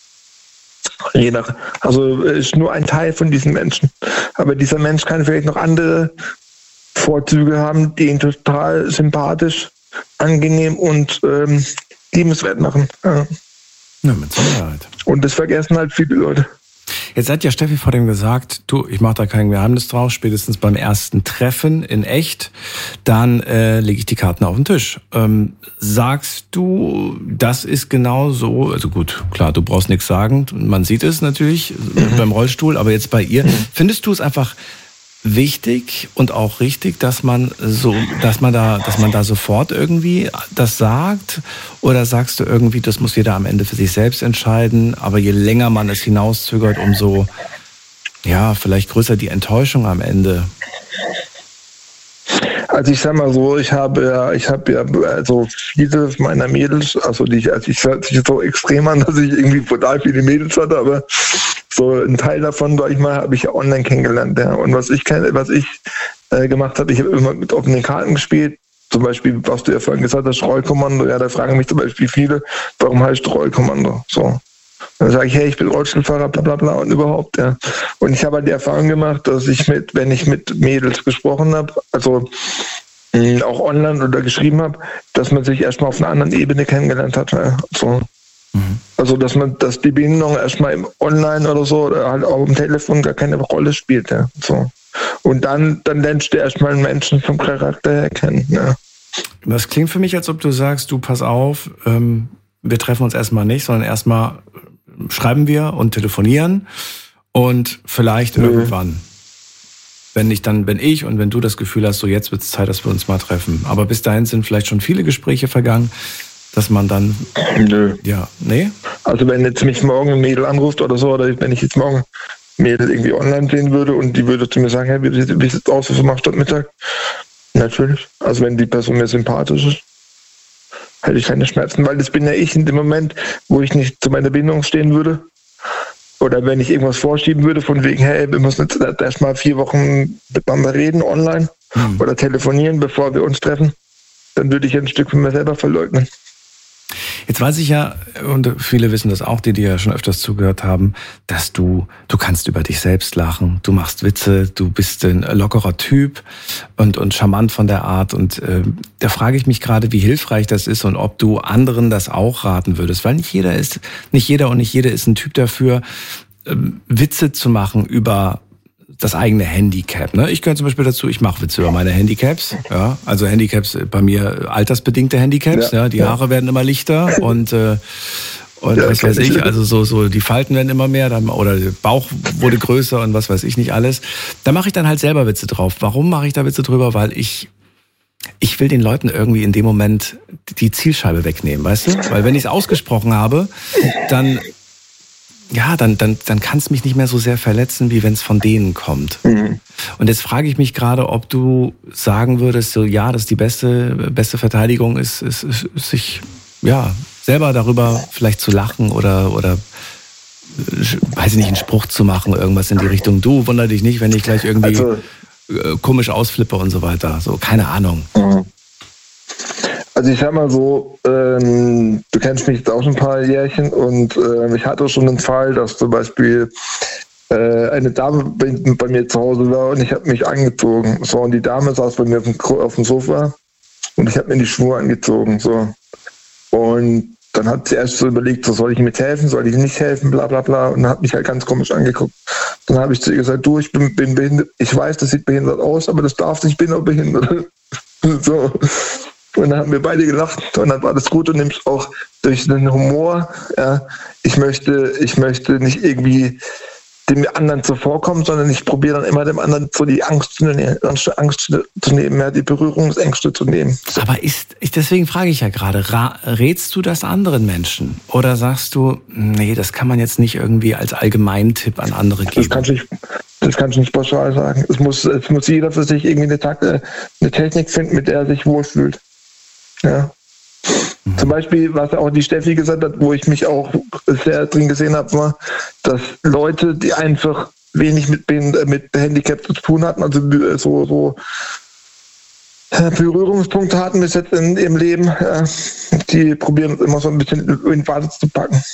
je nach, also ist nur ein Teil von diesem Menschen. Aber dieser Mensch kann vielleicht noch andere Vorzüge haben, die ihn total sympathisch, angenehm und ähm, liebenswert machen. Ja. Ja, mit Sicherheit. Und das vergessen halt viele Leute. Jetzt hat ja Steffi vor dem gesagt, du, ich mache da kein Geheimnis draus, spätestens beim ersten Treffen in echt, dann äh, lege ich die Karten auf den Tisch. Ähm, sagst du, das ist genau so, also gut, klar, du brauchst nichts sagen, man sieht es natürlich mhm. beim Rollstuhl, aber jetzt bei ihr, mhm. findest du es einfach wichtig und auch richtig, dass man so, dass man da, dass man da sofort irgendwie das sagt? Oder sagst du irgendwie, das muss jeder am Ende für sich selbst entscheiden, aber je länger man es hinauszögert, umso, ja, vielleicht größer die Enttäuschung am Ende? Also ich sag mal so, ich habe ja, ich habe ja also viele meiner Mädels, also die, also ich hört sich so extrem an, dass ich irgendwie total viele Mädels hatte, aber so ein Teil davon, sag ich mal, habe ich ja online kennengelernt. Ja. Und was ich kenne, was ich äh, gemacht habe, ich habe immer mit offenen Karten gespielt. Zum Beispiel, was du ja vorhin gesagt hast, Rollkommando. Ja, da fragen mich zum Beispiel viele, warum heißt Rollkommando? So. Dann sage ich, hey, ich bin Rollstuhlfahrer, bla bla bla und überhaupt. Ja. Und ich habe halt die Erfahrung gemacht, dass ich mit, wenn ich mit Mädels gesprochen habe, also mh, auch online oder geschrieben habe, dass man sich erstmal auf einer anderen Ebene kennengelernt hat. Ja. So. Mhm. Also, dass man, dass die Behinderung erstmal im Online oder so oder halt auch im Telefon gar keine Rolle spielt. Ja. So. Und dann, dann lernst du erstmal einen Menschen vom Charakter her kennen. Ja. Das klingt für mich, als ob du sagst, du pass auf, ähm, wir treffen uns erstmal nicht, sondern erstmal schreiben wir und telefonieren und vielleicht mhm. irgendwann. Wenn ich dann, wenn ich und wenn du das Gefühl hast, so jetzt wird es Zeit, dass wir uns mal treffen. Aber bis dahin sind vielleicht schon viele Gespräche vergangen, dass man dann... Nö. Ja, nee? Also wenn jetzt mich morgen ein Mädel anruft oder so, oder wenn ich jetzt morgen ein Mädel irgendwie online sehen würde und die würde zu mir sagen, hey, wie sieht es aus, was du machst heute Mittag? Natürlich. Also wenn die Person mir sympathisch ist, hätte ich keine Schmerzen, weil das bin ja ich in dem Moment, wo ich nicht zu meiner Behinderung stehen würde. Oder wenn ich irgendwas vorschieben würde, von wegen, hey, wir müssen jetzt erst mal vier Wochen miteinander reden online mhm. oder telefonieren, bevor wir uns treffen, dann würde ich ein Stück von mir selber verleugnen. Jetzt weiß ich ja, und viele wissen das auch, die dir ja schon öfters zugehört haben, dass du, du kannst über dich selbst lachen, du machst Witze, du bist ein lockerer Typ und, und charmant von der Art. Und äh, da frage ich mich gerade, wie hilfreich das ist und ob du anderen das auch raten würdest. Weil nicht jeder ist, nicht jeder und nicht jede ist ein Typ dafür, ähm, Witze zu machen über das eigene Handicap. Ne? Ich gehöre zum Beispiel dazu, ich mache Witze über meine Handicaps. Ja? Also Handicaps bei mir, altersbedingte Handicaps. Ja, ja? Die Haare ja. werden immer lichter und, äh, und ja, was weiß ich, also so, so die Falten werden immer mehr dann, oder der Bauch wurde größer und was weiß ich nicht alles. Da mache ich dann halt selber Witze drauf. Warum mache ich da Witze drüber? Weil ich ich will den Leuten irgendwie in dem Moment die Zielscheibe wegnehmen, weißt du? Weil wenn ich es ausgesprochen habe, dann ja, dann, dann, dann kann es mich nicht mehr so sehr verletzen, wie wenn es von denen kommt. Mhm. Und jetzt frage ich mich gerade, ob du sagen würdest, so ja, dass die beste, beste Verteidigung ist, ist, ist, ist sich ja selber darüber vielleicht zu lachen oder, oder weiß ich nicht, einen Spruch zu machen, irgendwas in die Richtung. Du, wunder dich nicht, wenn ich gleich irgendwie also, komisch ausflippe und so weiter. So, keine Ahnung. Mhm. Also ich sag mal so, ähm, du kennst mich jetzt auch schon ein paar Jährchen und äh, ich hatte schon einen Fall, dass zum Beispiel äh, eine Dame bei, bei mir zu Hause war und ich habe mich angezogen. So, und die Dame saß bei mir auf dem, auf dem Sofa und ich habe mir die Schuhe angezogen. So. Und dann hat sie erst so überlegt, so, soll ich mit helfen, soll ich nicht helfen, bla bla bla, und hat mich halt ganz komisch angeguckt. Dann habe ich zu ihr gesagt, du, ich bin, bin behindert, ich weiß, das sieht behindert aus, aber das darf nicht, ich bin auch behindert. So. Und dann haben wir beide gelacht und dann war das gut und nämlich auch durch den Humor. Ja, ich möchte, ich möchte nicht irgendwie dem anderen zuvorkommen, sondern ich probiere dann immer dem anderen so die Angst zu nehmen, Angst zu nehmen, ja, die Berührungsängste zu nehmen. Aber ist, ich, deswegen frage ich ja gerade, rätst du das anderen Menschen? Oder sagst du, nee, das kann man jetzt nicht irgendwie als Allgemeintipp an andere geben? Das kann ich nicht, das kann ich nicht pauschal sagen. Es muss, es muss jeder für sich irgendwie eine, Takte, eine Technik finden, mit der er sich wohlfühlt. Ja. Mhm. Zum Beispiel, was auch die Steffi gesagt hat, wo ich mich auch sehr drin gesehen habe, war, dass Leute, die einfach wenig mit, mit Handicap zu tun hatten, also so, so Berührungspunkte hatten bis jetzt in ihrem Leben, ja, die probieren immer so ein bisschen in den Waden zu packen.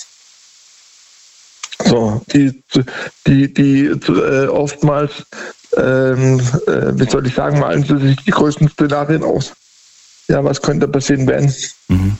So, die, die, die äh, oftmals, ähm, äh, wie soll ich sagen, malen sie sich die größten Szenarien aus. Ja, was könnte passieren, wenn? Mhm.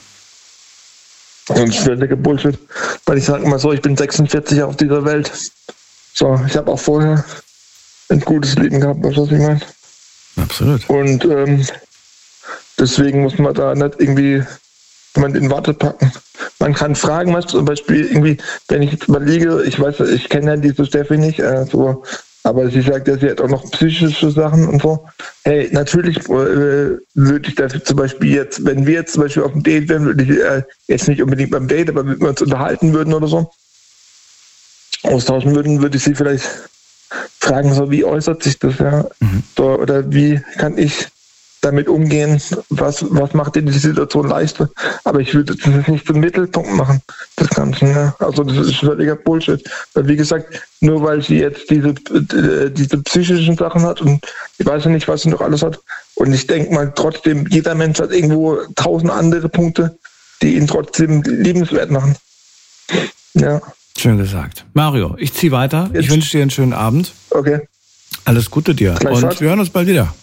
Und ich werde Bullshit, weil ich sage immer so, ich bin sechsundvierzig auf dieser Welt. So, ich habe auch vorher ein gutes Leben gehabt, was ich meine. Absolut. Und ähm, deswegen muss man da nicht irgendwie jemand in Watte packen. Man kann fragen, was zum Beispiel irgendwie, wenn ich jetzt überlege, ich weiß, ich kenne ja diese Steffi nicht, äh, so, aber sie sagt ja, sie hat auch noch psychische Sachen und so. Hey, natürlich äh, würde ich dafür zum Beispiel jetzt, wenn wir jetzt zum Beispiel auf dem Date wären, würde ich äh, jetzt nicht unbedingt beim Date, aber wenn wir uns unterhalten würden oder so, austauschen würden, würde ich sie vielleicht fragen, so wie äußert sich das, ja? Mhm. So, oder wie kann ich damit umgehen, was, was macht dir die Situation leichter? Aber ich würde das nicht zum Mittelpunkt machen, das Ganze. Ne? Also das ist völliger Bullshit. Weil wie gesagt, nur weil sie jetzt diese, äh, diese psychischen Sachen hat und ich weiß ja nicht, was sie noch alles hat. Und ich denke mal trotzdem, jeder Mensch hat irgendwo tausend andere Punkte, die ihn trotzdem liebenswert machen. Ja. Schön gesagt. Mario, ich ziehe weiter. Jetzt. Ich wünsche dir einen schönen Abend. Okay. Alles Gute dir. Und wir hören uns bald wieder.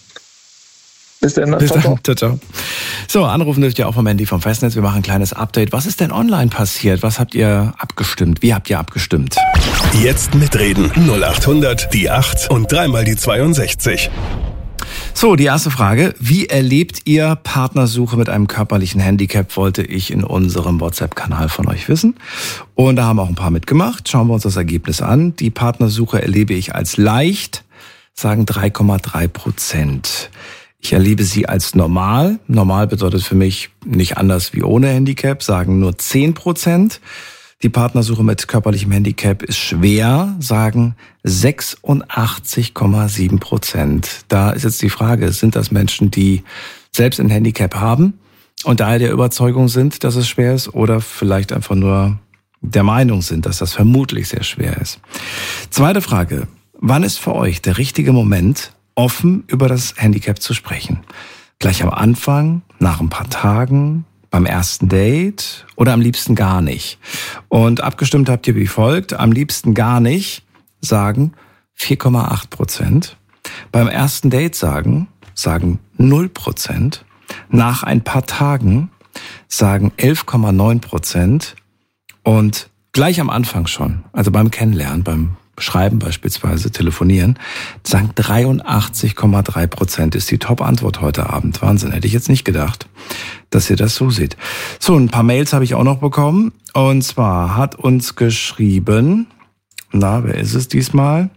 Bis dann. Bis dann. Ciao, ciao. So, anrufen dürft ihr auch vom Handy vom Festnetz. Wir machen ein kleines Update. Was ist denn online passiert? Was habt ihr abgestimmt? Wie habt ihr abgestimmt? Jetzt mitreden. null acht hundert, die acht und dreimal die zweiundsechzig. So, die erste Frage. Wie erlebt ihr Partnersuche mit einem körperlichen Handicap, wollte ich in unserem WhatsApp-Kanal von euch wissen. Und da haben auch ein paar mitgemacht. Schauen wir uns das Ergebnis an. Die Partnersuche erlebe ich als leicht, sagen drei Komma drei Prozent. Ich erlebe sie als normal. Normal bedeutet für mich nicht anders wie ohne Handicap, sagen nur zehn Prozent. Die Partnersuche mit körperlichem Handicap ist schwer, sagen sechsundachtzig Komma sieben Prozent. Da ist jetzt die Frage, sind das Menschen, die selbst ein Handicap haben und daher der Überzeugung sind, dass es schwer ist, oder vielleicht einfach nur der Meinung sind, dass das vermutlich sehr schwer ist. Zweite Frage. Wann ist für euch der richtige Moment, offen über das Handicap zu sprechen? Gleich am Anfang, nach ein paar Tagen, beim ersten Date oder am liebsten gar nicht? Und abgestimmt habt ihr wie folgt. Am liebsten gar nicht sagen vier Komma acht Prozent. Beim ersten Date sagen, sagen null Prozent. Nach ein paar Tagen sagen elf Komma neun Prozent. Und gleich am Anfang schon, also beim Kennenlernen, beim Schreiben beispielsweise, telefonieren, sagen dreiundachtzig Komma drei Prozent ist die Top-Antwort heute Abend. Wahnsinn, hätte ich jetzt nicht gedacht, dass ihr das so seht. So, ein paar Mails habe ich auch noch bekommen. Und zwar hat uns geschrieben, na, wer ist es diesmal?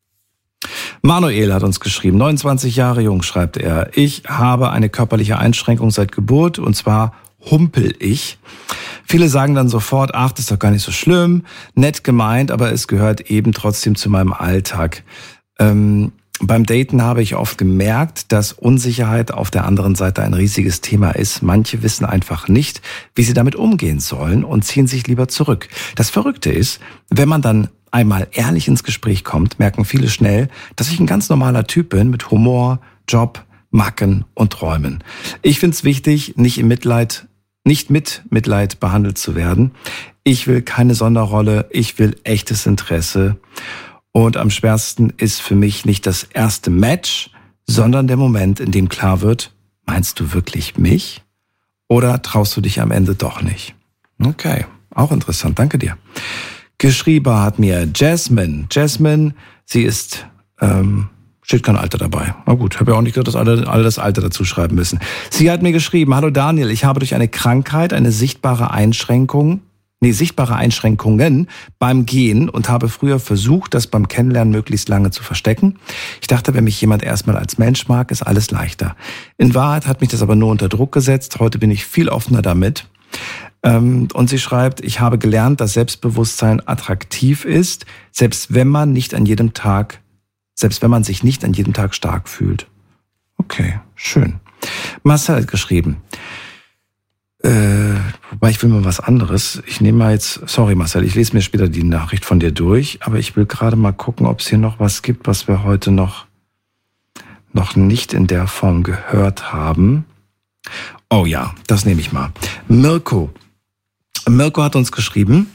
Manuel hat uns geschrieben, neunundzwanzig Jahre jung, schreibt er. Ich habe eine körperliche Einschränkung seit Geburt, und zwar humpel ich. Viele sagen dann sofort, ach, das ist doch gar nicht so schlimm, nett gemeint, aber es gehört eben trotzdem zu meinem Alltag. Ähm, beim Daten habe ich oft gemerkt, dass Unsicherheit auf der anderen Seite ein riesiges Thema ist. Manche wissen einfach nicht, wie sie damit umgehen sollen und ziehen sich lieber zurück. Das Verrückte ist, wenn man dann einmal ehrlich ins Gespräch kommt, merken viele schnell, dass ich ein ganz normaler Typ bin mit Humor, Job, Macken und Träumen. Ich finde es wichtig, nicht im Mitleid nicht mit Mitleid behandelt zu werden. Ich will keine Sonderrolle, ich will echtes Interesse. Und am schwersten ist für mich nicht das erste Match, sondern der Moment, in dem klar wird, meinst du wirklich mich? Oder traust du dich am Ende doch nicht? Okay, auch interessant, danke dir. Geschrieben hat mir Jasmine. Jasmine, sie ist... Ähm, Steht kein Alter dabei. Na gut, habe ja auch nicht gesagt, dass alle, alle das Alter dazu schreiben müssen. Sie hat mir geschrieben, hallo Daniel, ich habe durch eine Krankheit eine sichtbare Einschränkung, nee, sichtbare Einschränkungen beim Gehen und habe früher versucht, das beim Kennenlernen möglichst lange zu verstecken. Ich dachte, wenn mich jemand erstmal als Mensch mag, ist alles leichter. In Wahrheit hat mich das aber nur unter Druck gesetzt. Heute bin ich viel offener damit. Und sie schreibt, ich habe gelernt, dass Selbstbewusstsein attraktiv ist, selbst wenn man nicht an jedem Tag Selbst wenn man sich nicht an jedem Tag stark fühlt. Okay, schön. Marcel hat geschrieben. Äh, wobei ich will mal was anderes. Ich nehme mal jetzt, sorry Marcel, ich lese mir später die Nachricht von dir durch, aber ich will gerade mal gucken, ob es hier noch was gibt, was wir heute noch, noch nicht in der Form gehört haben. Oh ja, das nehme ich mal. Mirko. Mirko hat uns geschrieben,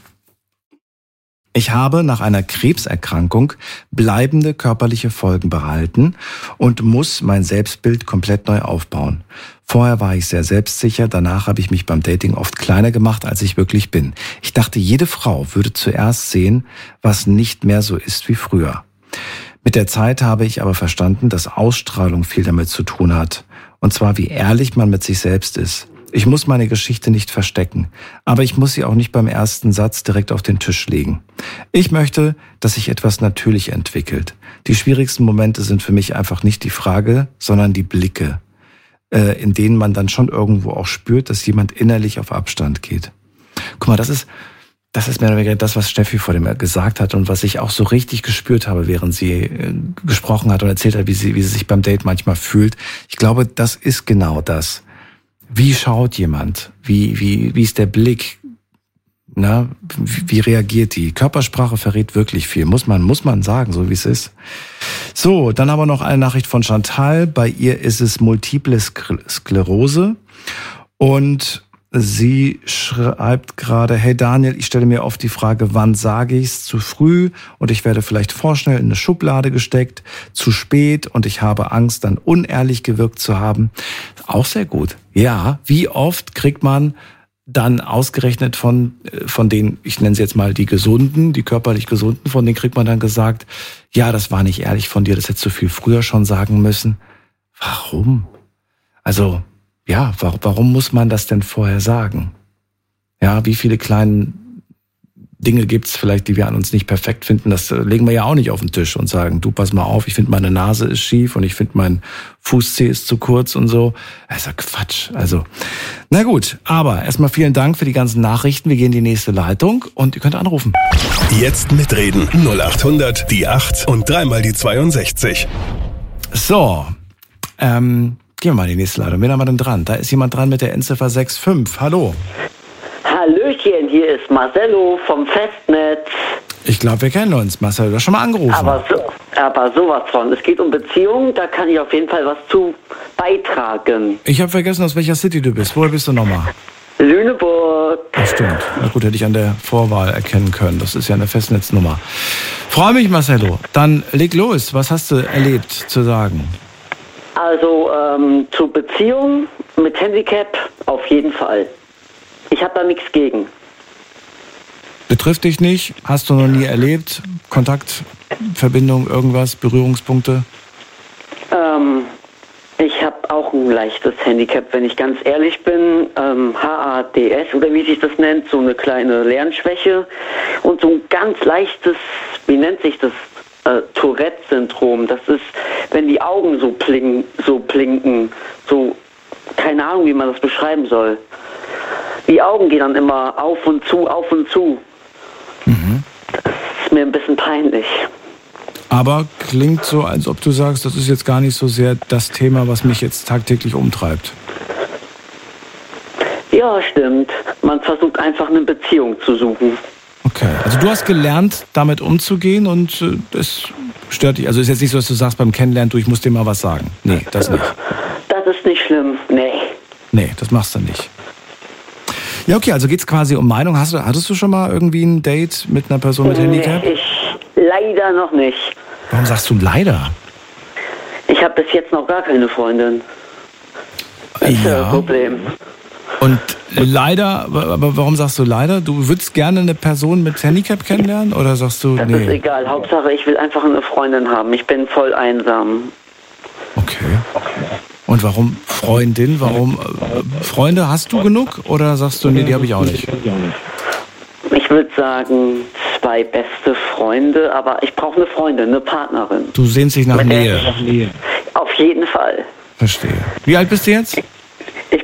ich habe nach einer Krebserkrankung bleibende körperliche Folgen behalten und muss mein Selbstbild komplett neu aufbauen. Vorher war ich sehr selbstsicher, danach habe ich mich beim Dating oft kleiner gemacht, als ich wirklich bin. Ich dachte, jede Frau würde zuerst sehen, was nicht mehr so ist wie früher. Mit der Zeit habe ich aber verstanden, dass Ausstrahlung viel damit zu tun hat. Und zwar, wie ehrlich man mit sich selbst ist. Ich muss meine Geschichte nicht verstecken, aber ich muss sie auch nicht beim ersten Satz direkt auf den Tisch legen. Ich möchte, dass sich etwas natürlich entwickelt. Die schwierigsten Momente sind für mich einfach nicht die Frage, sondern die Blicke, äh, in denen man dann schon irgendwo auch spürt, dass jemand innerlich auf Abstand geht. Guck mal, das ist, das ist mehr oder weniger das, was Steffi vor dem gesagt hat und was ich auch so richtig gespürt habe, während sie äh, gesprochen hat und erzählt hat, wie sie, wie sie sich beim Date manchmal fühlt. Ich glaube, das ist genau das. Wie schaut jemand? Wie, wie, wie ist der Blick? Na, wie, wie reagiert die? Körpersprache verrät wirklich viel. Muss man, muss man sagen, so wie es ist. So, dann haben wir noch eine Nachricht von Chantal. Bei ihr ist es Multiple Sklerose. Und sie schreibt gerade, hey Daniel, ich stelle mir oft die Frage, wann sage ich es zu früh und ich werde vielleicht vorschnell in eine Schublade gesteckt, zu spät und ich habe Angst, dann unehrlich gewirkt zu haben. Auch sehr gut. Ja, wie oft kriegt man dann ausgerechnet von, von den, ich nenne sie jetzt mal die Gesunden, die körperlich Gesunden, von denen kriegt man dann gesagt, ja, das war nicht ehrlich von dir, das hättest du viel früher schon sagen müssen. Warum? Also, ja, warum muss man das denn vorher sagen? Ja, wie viele kleine Dinge gibt's vielleicht, die wir an uns nicht perfekt finden? Das legen wir ja auch nicht auf den Tisch und sagen, du, pass mal auf, ich finde meine Nase ist schief und ich finde mein Fußzeh ist zu kurz und so. Das ist ja Quatsch. Also, na gut, aber erstmal vielen Dank für die ganzen Nachrichten. Wir gehen in die nächste Leitung und ihr könnt anrufen. Jetzt mitreden. null acht hundert, die acht und dreimal die zweiundsechzig. So, ähm... Gehen wir mal in die nächste Leitung. Wen haben wir denn dran? Da ist jemand dran mit der Endziffer sechs fünf. Hallo. Hallöchen, hier ist Marcello vom Festnetz. Ich glaube, wir kennen uns. Marcel, du hast schon mal angerufen. Aber, so, aber sowas von. Es geht um Beziehungen, da kann ich auf jeden Fall was zu beitragen. Ich habe vergessen, aus welcher City du bist. Woher bist du nochmal? Lüneburg. Das stimmt. Na gut, hätte ich an der Vorwahl erkennen können. Das ist ja eine Festnetznummer. Freue mich, Marcello. Dann leg los. Was hast du erlebt zu sagen? Also ähm, zur Beziehung mit Handicap auf jeden Fall. Ich habe da nichts gegen. Betrifft dich nicht? Hast du noch nie erlebt? Kontakt, Verbindung, irgendwas, Berührungspunkte? Ähm, ich habe auch ein leichtes Handicap, wenn ich ganz ehrlich bin. Ähm, H A D S oder wie sich das nennt, so eine kleine Lernschwäche. Und so ein ganz leichtes, wie nennt sich das? Äh, Tourette-Syndrom. Das ist, wenn die Augen so, pling, so blinken, so, keine Ahnung, wie man das beschreiben soll. die Augen gehen dann immer auf und zu, auf und zu. Mhm. Das ist mir ein bisschen peinlich. Aber klingt so, als ob du sagst, das ist jetzt gar nicht so sehr das Thema, was mich jetzt tagtäglich umtreibt. Ja, stimmt. Man versucht einfach eine Beziehung zu suchen. Okay, also du hast gelernt, damit umzugehen und äh, das stört dich. Also ist jetzt nicht so, dass du sagst beim Kennenlernen, du, ich muss dir mal was sagen. Nee, das nicht. Das ist nicht schlimm, nee. Nee, das machst du nicht. Ja, okay, also geht's quasi um Meinung. Hast du, hattest du schon mal irgendwie ein Date mit einer Person mit Handicap? Nee, ich leider noch nicht. Warum sagst du leider? Ich habe bis jetzt noch gar keine Freundin. Das ist Ja. das Problem. Und leider, aber warum sagst du leider? Du würdest gerne eine Person mit Handicap kennenlernen oder sagst du, Das ist nee? egal. Hauptsache, ich will einfach eine Freundin haben. Ich bin voll einsam. Okay. Und warum Freundin? Warum äh, Freunde hast du genug oder sagst du, nee, die habe ich auch nicht? Ich würde sagen, zwei beste Freunde, aber ich brauche eine Freundin, eine Partnerin. Du sehnst dich nach Mit der Nähe. ich- Auf jeden Fall. Verstehe. Wie alt bist du jetzt?